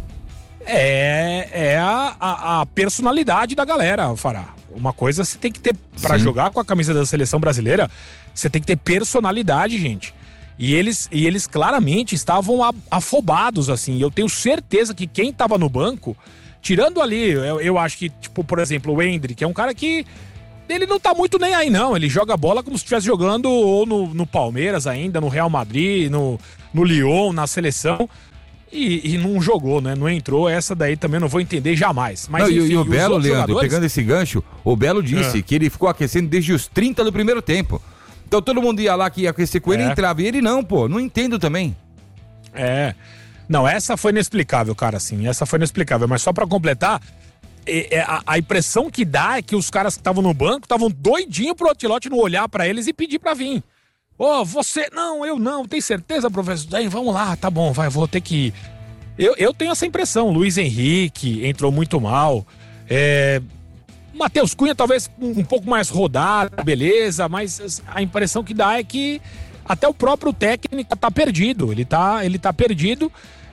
É, é a, a, a personalidade da galera, Fará. Uma coisa você tem que ter, pra Sim. jogar com a camisa da seleção brasileira, você tem que ter personalidade, gente. E eles, e eles claramente estavam afobados, assim. Eu tenho certeza que quem tava no banco... Tirando ali, eu, eu acho que, tipo, por exemplo, o Endrick, é um cara que ele não tá muito nem aí, não. Ele joga bola como se estivesse jogando ou no, no Palmeiras ainda, no Real Madrid, no, no Lyon, na seleção. E, e não jogou, né? Não entrou. Essa daí também não vou entender jamais. Mas, não, enfim, e, e o Belo, Leandro, jogadores... pegando esse gancho, o Belo disse é. que ele ficou aquecendo desde os trinta do primeiro tempo. Então todo mundo ia lá que ia aquecer com ele e é. entrava. E ele não, pô. Não entendo também. É... Não, essa foi inexplicável, cara, assim, essa foi inexplicável, mas só pra completar, é, é, a, a impressão que dá é que os caras que estavam no banco estavam doidinhos pro Ancelotti não olhar pra eles e pedir pra vir. Ô, oh, você, não, eu não, tem certeza, professor? Daí, vamos lá, tá bom, vai, vou ter que ir. Eu, eu tenho essa impressão, Luiz Henrique entrou muito mal, é... Matheus Cunha talvez um, um pouco mais rodado, beleza, mas a impressão que dá é que até o próprio técnico tá perdido, ele tá, ele tá perdido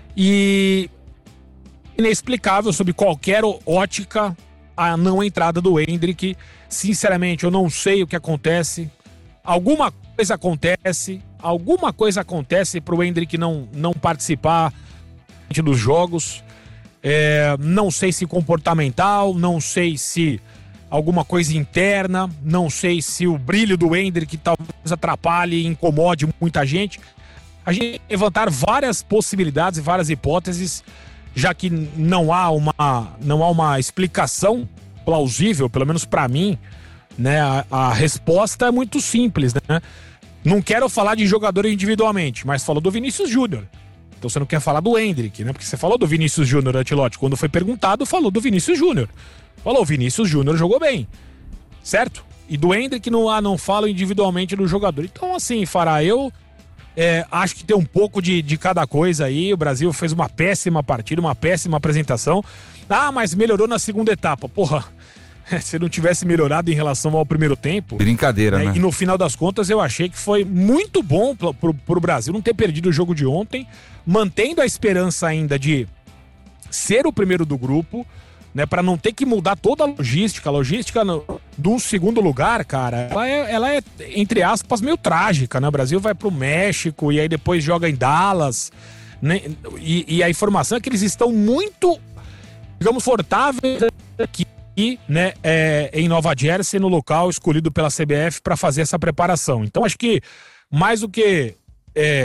e inexplicável sob qualquer ótica a não entrada do Endrick. Sinceramente, eu não sei o que acontece. Alguma coisa acontece, alguma coisa acontece pro Endrick não, não participar dos jogos. É, não sei se comportamental, não sei se alguma coisa interna, não sei se o brilho do Endrick talvez atrapalhe e incomode muita gente. A gente levantar várias possibilidades e várias hipóteses, já que não há uma, não há uma explicação plausível, pelo menos para mim, né? A, a resposta é muito simples, né? Não quero falar de jogador individualmente, mas falou do Vinícius Júnior. Então você não quer falar do Endrick, né? Porque você falou do Vinícius Júnior, Ancelotti. Quando foi perguntado, falou do Vinícius Júnior. Falou, o Vinícius Júnior jogou bem, certo? E do Endrick não, ah, não falo individualmente do jogador. Então assim, Fará, eu é, acho que tem um pouco de, de cada coisa aí. O Brasil fez uma péssima partida, uma péssima apresentação. Ah, mas melhorou na segunda etapa. Porra, se não tivesse melhorado em relação ao primeiro tempo... Brincadeira, né? né? E no final das contas eu achei que foi muito bom pro, pro, pro Brasil não ter perdido o jogo de ontem, mantendo a esperança ainda de ser o primeiro do grupo, né, para não ter que mudar toda a logística. A logística no, do segundo lugar, cara, ela é, ela é, entre aspas, meio trágica, né? O Brasil vai pro México e aí depois joga em Dallas, né? E, e a informação é que eles estão muito, digamos, confortáveis aqui, né, é, em Nova Jersey, no local escolhido pela C B F para fazer essa preparação. Então acho que mais do que é,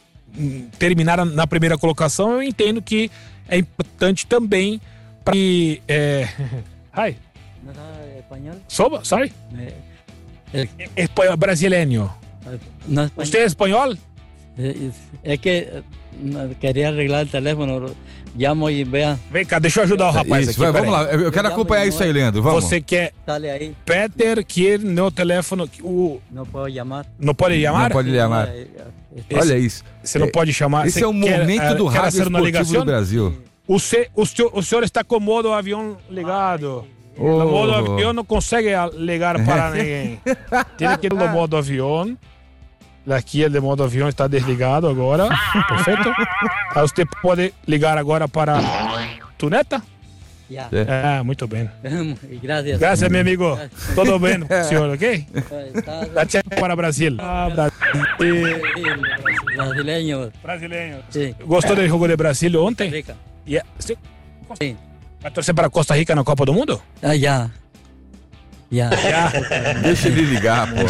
terminar na primeira colocação, eu entendo que é importante também para que... É... Hi. ¿No sabe español? Soba, sorry? Eh, Espanhol, brasileño. No español. ¿Usted es español? Eh, Es que no, queria arreglar o teléfono, llamo e vea. Vem cá, deixa eu ajudar o rapaz isso, aqui. vai, vamos lá, eu quero acompanhar isso aí, Leandro, vamos. Você quer... Dale aí. Peter, que no telefone... O... Não pode chamar. Não pode chamar? Não pode chamar. Olha isso. Você não pode chamar. Esse é o momento quer, do quer rádio esportivo do Brasil. O, se, o, senhor, o senhor está com o modo avião ligado. Oh. O modo avião não consegue ligar para ninguém. Tem que ir no modo avião. Aqui o modo avião está desligado agora. Perfeito. Aí você pode ligar agora para tu neta? Yeah. É, muito bem. Graças. Graças, meu amigo. Tudo bem, senhor, ok? Dá tchau para Brasil. Ah, Brasil. Brasileiro. Brasileiro. Sim. Gostou do jogo de Brasil ontem? Rica. Yeah. Sim. Sim. Vai torcer para Costa Rica na Copa do Mundo? Ah, já. Já. Deixa ele ligar, pô.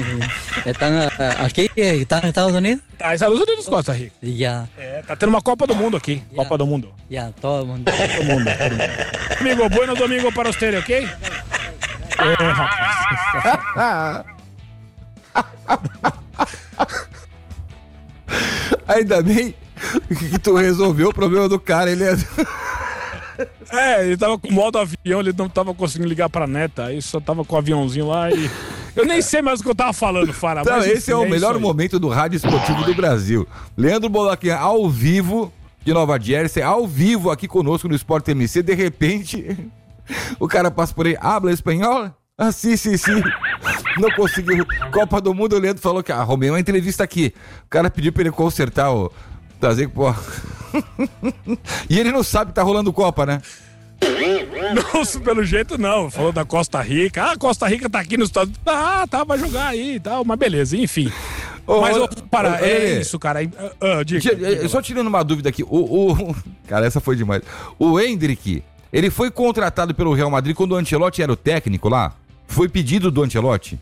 Estão aqui? Estão nos Estados Unidos? Tá, nos Estados Unidos, Costa Rica. Já. É, tá tendo uma Copa do Mundo aqui. Já. Copa do Mundo. Já, todo mundo. Todo mundo. Amigo, bueno domingo para você, ok? É, rapaz. Ainda bem que tu resolveu o problema do cara, ele é... É, ele tava com modo avião, ele não tava conseguindo ligar pra neta, aí só tava com o aviãozinho lá e... Eu nem sei mais o que eu tava falando, Fara. Então, mas, esse enfim, é o é melhor momento do Rádio Esportivo do Brasil. Leandro Bolaquinha, ao vivo, de Nova Jersey, ao vivo aqui conosco no Sport M C, de repente, o cara passa por aí, habla espanhol? Ah, sim, sim, sim. Não conseguiu. Copa do Mundo, o Leandro falou que, ah, arrumei uma entrevista aqui. O cara pediu pra ele consertar o... Trazer, pô... E ele não sabe que tá rolando Copa, né? Não, pelo jeito não. Falou da Costa Rica. Ah, Costa Rica tá aqui nos Estados Unidos. Ah, tá, vai jogar aí e tal. Mas beleza, enfim. Ô, mas, ô, para, ô, é, é isso, cara. Uh, diga, Tira, diga só tirando uma dúvida aqui. O, o... Cara, essa foi demais. O Endrick, ele foi contratado pelo Real Madrid quando o Ancelotti era o técnico lá? Foi pedido do Ancelotti?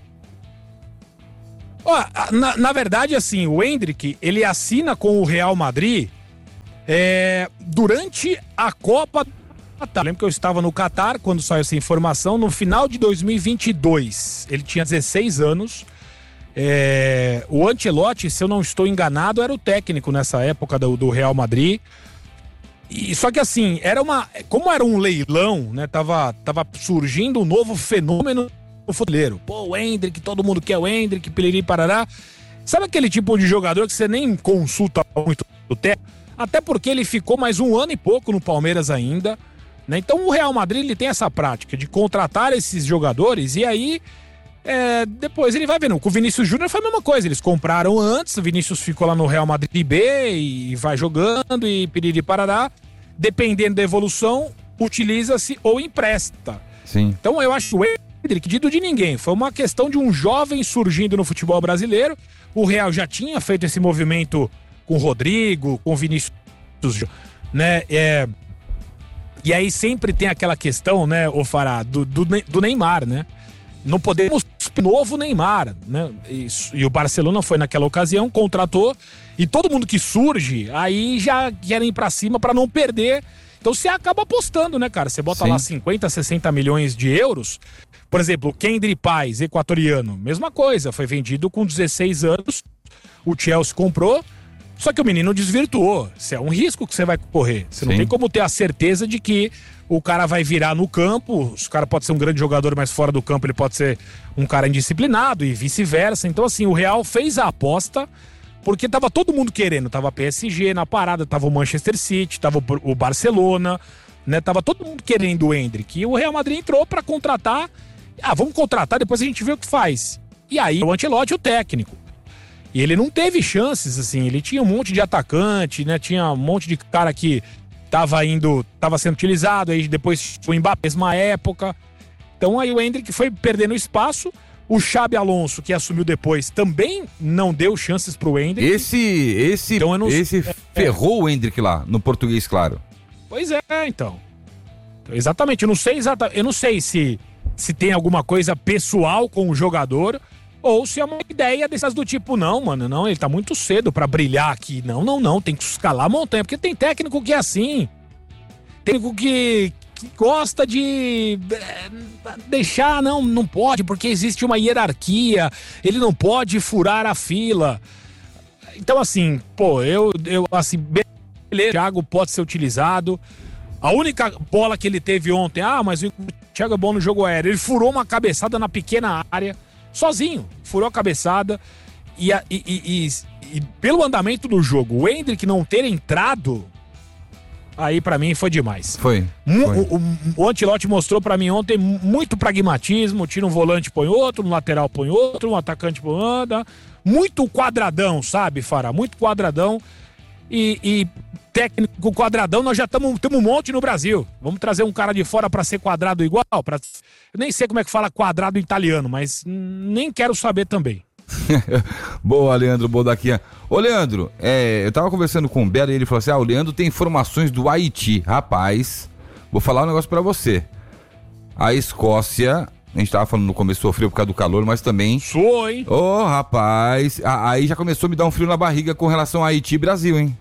Ó, na, na verdade, assim, o Endrick, ele assina com o Real Madrid é, durante a Copa do Catar. Lembro que eu estava no Catar quando saiu essa informação, no final de dois mil e vinte e dois. Ele tinha dezesseis anos. É, o Ancelotti, se eu não estou enganado, era o técnico nessa época do, do Real Madrid. E, só que assim, era uma, como era um leilão, né? Tava, tava surgindo um novo fenômeno no futebol. Pô, o Endrick, todo mundo quer o Endrick, piriri, parará. Sabe aquele tipo de jogador que você nem consulta muito o técnico? Até porque ele ficou mais um ano e pouco no Palmeiras ainda, né? Então o Real Madrid ele tem essa prática de contratar esses jogadores e aí é, depois ele vai vendo. Com o Vinícius Júnior foi a mesma coisa, eles compraram antes, o Vinícius ficou lá no Real Madrid B e vai jogando e piriri parará. Dependendo da evolução, utiliza-se ou empresta. Sim. Então eu acho que o Endrick, dito de ninguém, foi uma questão de um jovem surgindo no futebol brasileiro. O Real já tinha feito esse movimento com o Rodrigo, com o Vinícius, né? É... E aí sempre tem aquela questão, né, ô Fará, do, do, do Neymar, né? Não podemos novo Neymar, né? E, e o Barcelona foi naquela ocasião, contratou, e todo mundo que surge, aí já querem ir pra cima pra não perder. Então você acaba apostando, né, cara? Você bota Sim. lá cinquenta, sessenta milhões de euros. Por exemplo, o Kendry Paz, equatoriano, mesma coisa, foi vendido com dezesseis anos, o Chelsea comprou, só que o menino desvirtuou. Isso é um risco que você vai correr. Você Sim. não tem como ter a certeza de que o cara vai virar no campo, o cara pode ser um grande jogador, mas fora do campo ele pode ser um cara indisciplinado e vice-versa. Então assim, o Real fez a aposta porque tava todo mundo querendo. Tava P S G na parada, tava o Manchester City, tava o Barcelona, né? Tava todo mundo querendo o Endrick. E o Real Madrid entrou pra contratar. Ah, vamos contratar, depois a gente vê o que faz. E aí o Ancelotti, o técnico. E ele não teve chances, assim, ele tinha um monte de atacante, né? Tinha um monte de cara que tava indo, tava sendo utilizado, aí depois o Mbappé, mesma época. Então aí o Endrick foi perdendo espaço. O Xabi Alonso, que assumiu depois, também não deu chances pro Endrick. Esse, esse, então, não... esse é, ferrou é. o Endrick lá, no português, claro. Pois é, então. Exatamente, eu não sei exatamente, eu não sei se, se tem alguma coisa pessoal com o jogador, ou se é uma ideia dessas do tipo, não, mano, não, ele tá muito cedo pra brilhar aqui. Não, não, não, tem que escalar a montanha, porque tem técnico que é assim. Técnico que, que gosta de deixar, não, não pode, porque existe uma hierarquia, ele não pode furar a fila. Então, assim, pô, eu, eu assim, beleza, o Thiago pode ser utilizado. A única bola que ele teve ontem, ah, mas o Thiago é bom no jogo aéreo, ele furou uma cabeçada na pequena área, sozinho, furou a cabeçada e, a, e, e, e, e pelo andamento do jogo, o Endrick não ter entrado, aí pra mim foi demais. Foi. foi. O, o, o Ancelotti mostrou pra mim ontem muito pragmatismo, tira um volante, põe outro, um lateral põe outro, um atacante põe outro, muito quadradão, sabe, Fará? Muito quadradão e, e técnico quadradão, nós já estamos um monte no Brasil. Vamos trazer um cara de fora pra ser quadrado igual? Pra... Eu nem sei como é que fala quadrado em italiano, mas nem quero saber também. Boa, Leandro Bodaquinha. Ô, Leandro, é, eu tava conversando com o Belo e ele falou assim, ah, o Leandro tem informações do Haiti. Rapaz, vou falar um negócio pra você. A Escócia, a gente tava falando no começo, sofreu por causa do calor, mas também... Sou, hein? Ô, oh, rapaz, aí já começou a me dar um frio na barriga com relação a Haiti e Brasil, hein?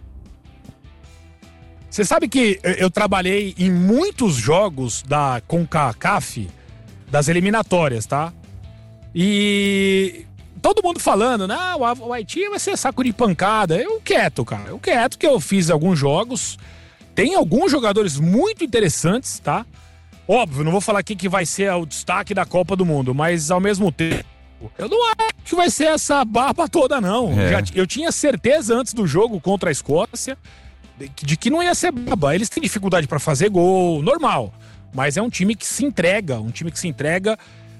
Você sabe que eu trabalhei em muitos jogos da CONCACAF, das eliminatórias, tá? E todo mundo falando, não, o Haiti vai ser saco de pancada. Eu quieto, cara. Eu quieto que eu fiz alguns jogos. Tem alguns jogadores muito interessantes, tá? Óbvio, não vou falar aqui que vai ser o destaque da Copa do Mundo, mas ao mesmo tempo, eu não acho que vai ser essa barba toda, não. É. Já, eu tinha certeza antes do jogo contra a Escócia de, de que não ia ser barba. Eles têm dificuldade pra fazer gol, normal. Mas é um time que se entrega, um time que se entrega.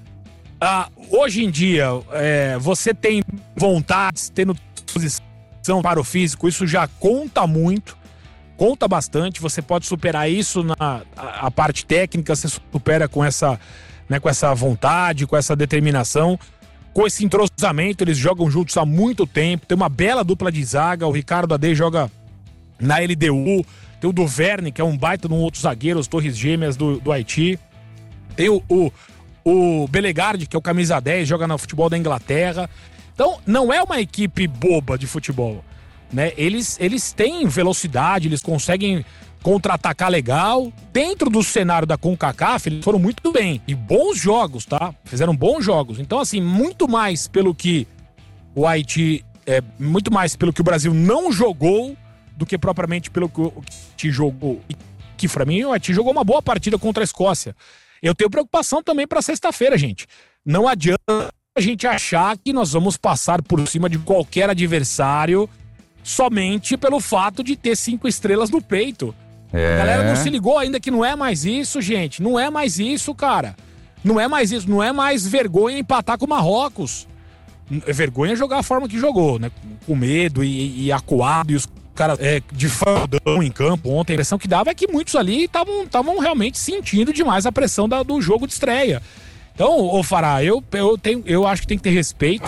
Ah, hoje em dia, é, você tem vontade, tendo disposição para o físico, isso já conta muito, conta bastante. Você pode superar isso na a, a parte técnica, você supera com essa, né, com essa vontade, com essa determinação, com esse entrosamento. Eles jogam juntos há muito tempo, tem uma bela dupla de zaga. O Ricardo Adê joga na L D U, tem o Duverne, que é um baita de um outro zagueiro, os Torres Gêmeas do, do Haiti, tem o, o O Belegardi, que é o camisa dez, joga no futebol da Inglaterra. Então, não é uma equipe boba de futebol, né? Eles, eles têm velocidade, eles conseguem contra-atacar legal. Dentro do cenário da CONCACAF, eles foram muito bem. E bons jogos, tá? Fizeram bons jogos. Então, assim, muito mais pelo que o Haiti... É, muito mais pelo que o Brasil não jogou do que propriamente pelo que o Haiti jogou. E que, pra mim, o Haiti jogou uma boa partida contra a Escócia. Eu tenho preocupação também para sexta-feira, gente. Não adianta a gente achar que nós vamos passar por cima de qualquer adversário somente pelo fato de ter cinco estrelas no peito. É. A galera não se ligou ainda que não é mais isso, gente. Não é mais isso, cara. Não é mais isso. Não é mais vergonha empatar com o Marrocos. É vergonha jogar a forma que jogou, né? Com medo e, e acuado e os cara é, de fandão em campo ontem. A impressão que dava é que muitos ali estavam realmente sentindo demais a pressão da, do jogo de estreia. Então, ô Fará, eu, eu, tenho, eu acho que tem que ter respeito.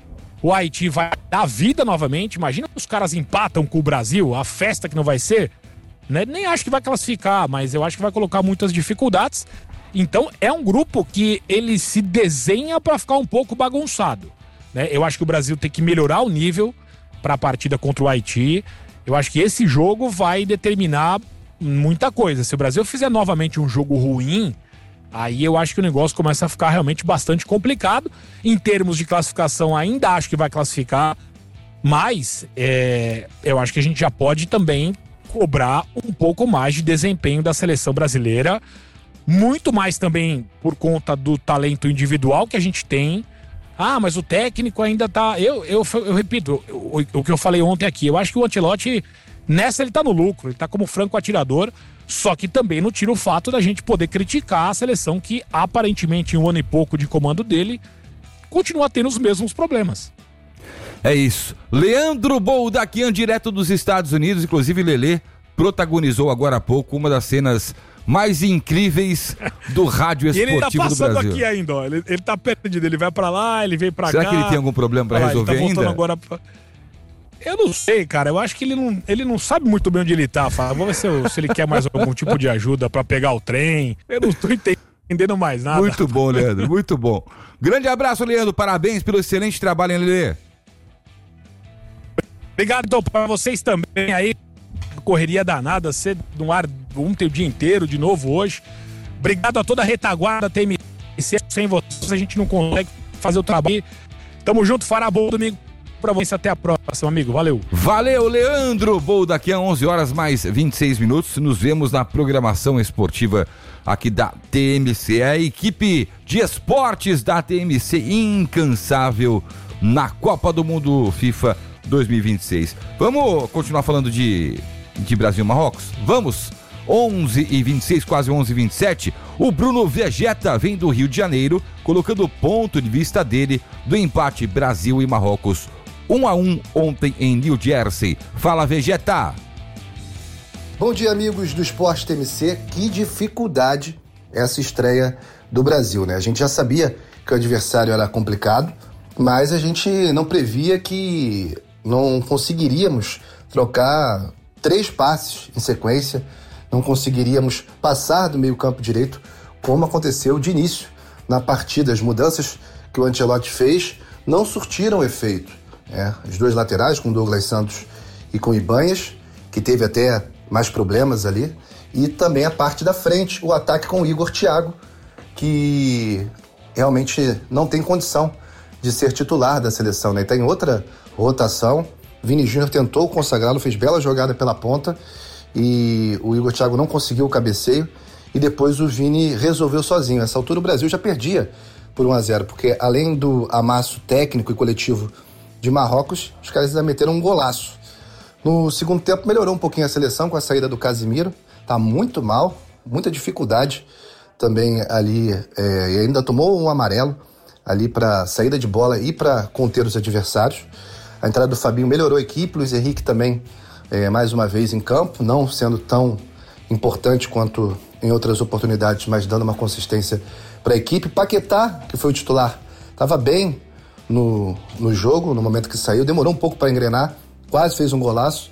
O Haiti vai dar vida novamente. Imagina os caras empatam com o Brasil, a festa que não vai ser. Né? Nem acho que vai classificar, mas eu acho que vai colocar muitas dificuldades. Então, é um grupo que ele se desenha para ficar um pouco bagunçado. Né? Eu acho que o Brasil tem que melhorar o nível para a partida contra o Haiti. Eu acho que esse jogo vai determinar muita coisa. Se o Brasil fizer novamente um jogo ruim, aí eu acho que o negócio começa a ficar realmente bastante complicado. Em termos de classificação, ainda acho que vai classificar, mas é, eu acho que a gente já pode também cobrar um pouco mais de desempenho da seleção brasileira, muito mais também por conta do talento individual que a gente tem. Ah, mas o técnico ainda tá... Eu, eu, eu repito, o, o que eu falei ontem aqui, eu acho que o Ancelotti, nessa ele tá no lucro, ele tá como franco atirador, só que também não tira o fato da gente poder criticar a seleção que, aparentemente, em um ano e pouco de comando dele, continua tendo os mesmos problemas. É isso. Leandro Boldaquian, direto dos Estados Unidos, inclusive Lelê, protagonizou agora há pouco uma das cenas mais incríveis do rádio esportivo do Brasil. E ele tá passando aqui ainda, ó. Ele, ele tá perdido, ele vai pra lá, ele vem pra Será cá. Será que ele tem algum problema pra ah, resolver ele tá voltando ainda? Agora pra... Eu não sei, cara. Eu acho que ele não, ele não sabe muito bem onde ele tá. Fala, vamos ver se, se ele quer mais algum tipo de ajuda pra pegar o trem. Eu não tô entendendo mais nada. Muito bom, Leandro, muito bom. Grande abraço, Leandro. Parabéns pelo excelente trabalho, hein, Lelê? Obrigado, então, pra vocês também aí. Correria danada, ser no ar ontem o dia inteiro, de novo hoje. Obrigado a toda a retaguarda T M C. Sem vocês a gente não consegue fazer o trabalho. Tamo junto, fará bom domingo pra vocês. Até a próxima, amigo. Valeu. Valeu, Leandro. Bom, daqui a onze horas mais vinte e seis minutos. Nos vemos na programação esportiva aqui da T M C. A equipe de esportes da T M C incansável na Copa do Mundo FIFA dois mil e vinte e seis. Vamos continuar falando de... de Brasil e Marrocos? Vamos! onze e vinte e seis, quase onze e vinte e sete. O Bruno Vegeta vem do Rio de Janeiro, colocando o ponto de vista dele do empate Brasil e Marrocos um a um ontem em New Jersey. Fala, Vegeta! Bom dia, amigos do Esporte T M C. Que dificuldade essa estreia do Brasil, né? A gente já sabia que o adversário era complicado, mas a gente não previa que não conseguiríamos trocar três passes em sequência, não conseguiríamos passar do meio campo direito, como aconteceu de início na partida. As mudanças que o Ancelotti fez não surtiram efeito. É, os dois laterais, com Douglas Santos e com Ibanhas, que teve até mais problemas ali, e também a parte da frente, o ataque com o Igor Thiago, que realmente não tem condição de ser titular da seleção, né? E tem outra rotação. Vini Júnior tentou consagrá-lo, fez bela jogada pela ponta e o Igor Thiago não conseguiu o cabeceio e depois o Vini resolveu sozinho. Nessa altura o Brasil já perdia por um a zero, porque além do amasso técnico e coletivo de Marrocos, os caras ainda meteram um golaço. No segundo tempo melhorou um pouquinho a seleção com a saída do Casimiro, tá muito mal, muita dificuldade também ali, é, e ainda tomou um amarelo ali para saída de bola e para conter os adversários. A entrada do Fabinho melhorou a equipe, Luiz Henrique também é, mais uma vez em campo, não sendo tão importante quanto em outras oportunidades, mas dando uma consistência para a equipe. Paquetá, que foi o titular, estava bem no, no jogo, no momento que saiu, demorou um pouco para engrenar, quase fez um golaço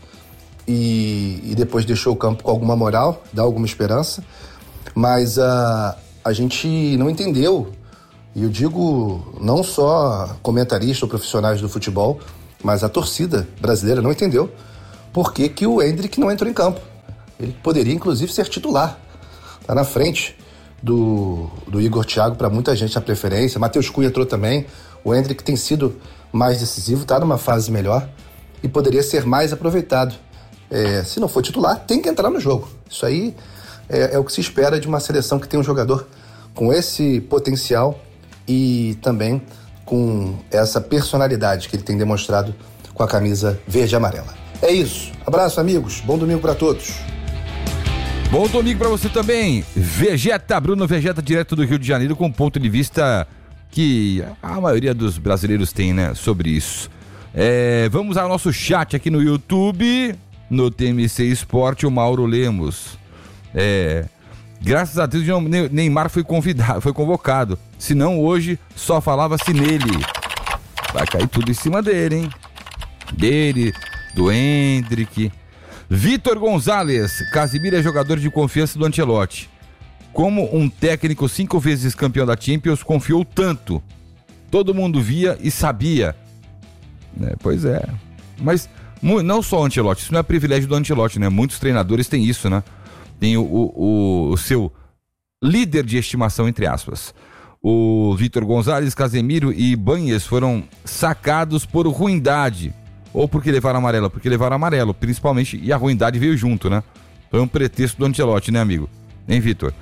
e, e depois deixou o campo com alguma moral, dá alguma esperança, mas a, a gente não entendeu, e eu digo não só comentaristas ou profissionais do futebol, mas a torcida brasileira não entendeu por que, que o Endrick não entrou em campo. Ele poderia inclusive ser titular, tá na frente do, do Igor Thiago, para muita gente a preferência. Matheus Cunha entrou também. O Endrick tem sido mais decisivo, está numa fase melhor e poderia ser mais aproveitado. É, se não for titular, tem que entrar no jogo. Isso aí é, é o que se espera de uma seleção que tem um jogador com esse potencial e também com essa personalidade que ele tem demonstrado com a camisa verde e amarela. É isso. Abraço, amigos. Bom domingo para todos. Bom domingo para você também. Vegeta, Bruno Vegeta, direto do Rio de Janeiro, com um ponto de vista que a maioria dos brasileiros tem, né, sobre isso. É, vamos ao nosso chat aqui no YouTube, no T M C Esporte, o Mauro Lemos. É, graças a Deus, Neymar foi convidado, foi convocado. Senão hoje só falava-se nele. Vai cair tudo em cima dele, hein? Dele, do Endrick. Vitor Gonzalez, Casimiro é jogador de confiança do Ancelotti. Como um técnico cinco vezes campeão da Champions confiou tanto? Todo mundo via e sabia. É, pois é. Mas não só o Ancelotti, isso não é privilégio do Ancelotti, né? Muitos treinadores têm isso, né? Tem o, o, o seu líder de estimação, entre aspas. O Vitor Gonzalez, Casemiro e Banhes foram sacados por ruindade. Ou porque levaram amarelo? Porque levaram amarelo, principalmente, e a ruindade veio junto, né? Foi um pretexto do Ancelotti, né, amigo? Hein, Vitor?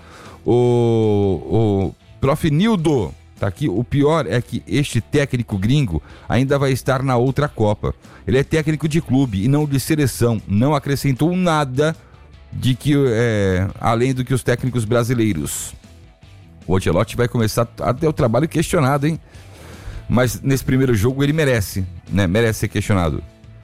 O, o prof Nildo tá aqui. O pior é que este técnico gringo ainda vai estar na outra Copa. Ele é técnico de clube e não de seleção. Não acrescentou nada de que, é, além do que os técnicos brasileiros. O Ancelotti vai começar a ter o trabalho questionado, hein? Mas nesse primeiro jogo ele merece, né? Merece ser questionado.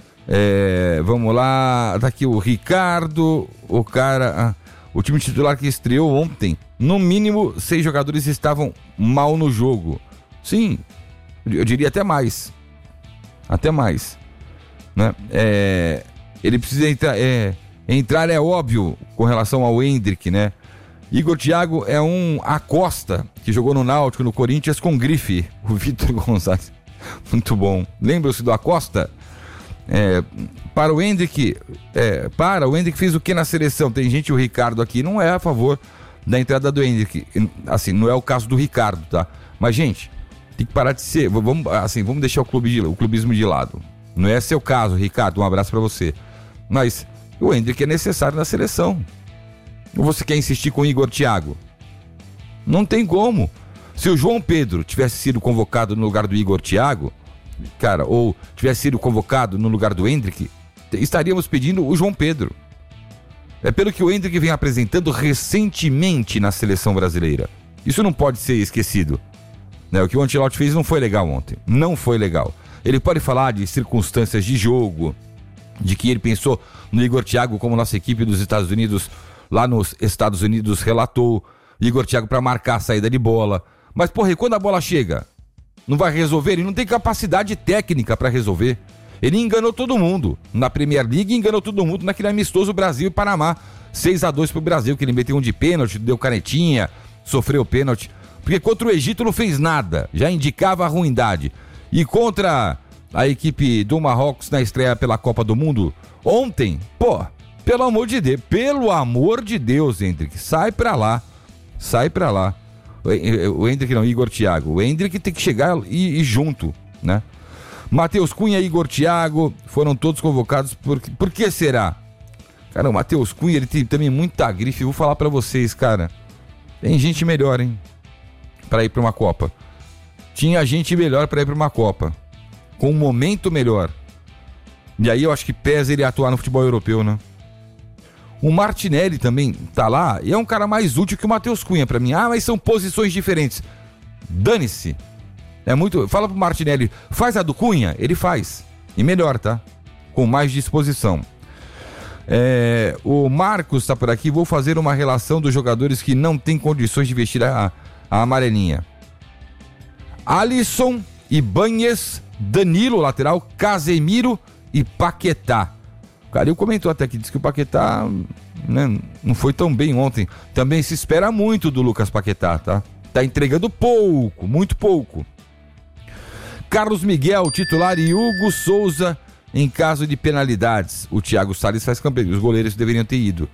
É, vamos lá, tá aqui o Ricardo, o cara, ah, o time titular que estreou ontem, no mínimo seis jogadores estavam mal no jogo. Sim, eu diria até mais, até mais, né? É, ele precisa entrar, é, entrar é óbvio com relação ao Endrick, né? Igor Thiago é um Acosta, que jogou no Náutico, no Corinthians, com grife. O Vitor Gonçalves, muito bom. Lembra-se do Acosta? É, para o Endrick, é, para o Endrick fez o que na seleção? Tem gente, o Ricardo aqui, não é a favor da entrada do Endrick. Assim, não é o caso do Ricardo, tá? Mas, gente, tem que parar de ser, vamos, assim, vamos deixar o, clube de, o clubismo de lado. Não é seu caso, Ricardo, um abraço para você. Mas o Endrick é necessário na seleção. Ou você quer insistir com o Igor Thiago? Não tem como. Se o João Pedro tivesse sido convocado no lugar do Igor Thiago, cara, ou tivesse sido convocado no lugar do Endrick, estaríamos pedindo o João Pedro. É pelo que o Endrick vem apresentando recentemente na seleção brasileira. Isso não pode ser esquecido. Né? O que o Ancelotti fez não foi legal ontem. Não foi legal. Ele pode falar de circunstâncias de jogo, de que ele pensou no Igor Thiago como nossa equipe dos Estados Unidos, lá nos Estados Unidos, relatou. Igor Thiago para marcar a saída de bola. Mas, porra, e quando a bola chega? Não vai resolver? Ele não tem capacidade técnica para resolver. Ele enganou todo mundo. Na Premier League, enganou todo mundo naquele amistoso Brasil e Panamá. seis a dois pro Brasil, que ele meteu um de pênalti, deu canetinha, sofreu pênalti. Porque contra o Egito não fez nada. Já indicava a ruindade. E contra a equipe do Marrocos na estreia pela Copa do Mundo, ontem, pô, pelo amor de Deus, pelo amor de Deus, Endrick, sai pra lá. Sai pra lá. O Hendrick não, Igor Thiago. O Hendrick tem que chegar e ir junto, né? Matheus Cunha, Igor Thiago, foram todos convocados. Por, por que será? Cara, o Matheus Cunha, ele tem também muita grife. Vou falar pra vocês, cara. Tem gente melhor, hein? Pra ir pra uma Copa. Tinha gente melhor pra ir pra uma Copa. Com um momento melhor. E aí eu acho que pesa ele atuar no futebol europeu, né? O Martinelli também tá lá e é um cara mais útil que o Matheus Cunha pra mim. Ah, mas são posições diferentes. Dane-se. É muito... Fala pro Martinelli, faz a do Cunha? Ele faz. E melhor, tá? Com mais disposição. É... O Marcos tá por aqui. Vou fazer uma relação dos jogadores que não têm condições de vestir a, a amarelinha. Alisson, Ibanez, Danilo, lateral, Casemiro e Paquetá. O Calil comentou até que disse que o Paquetá, né, não foi tão bem ontem. Também se espera muito do Lucas Paquetá, tá? Tá entregando pouco, muito pouco. Carlos Miguel, titular, e Hugo Souza em caso de penalidades. O Thiago Salles faz campanha, os goleiros deveriam ter ido.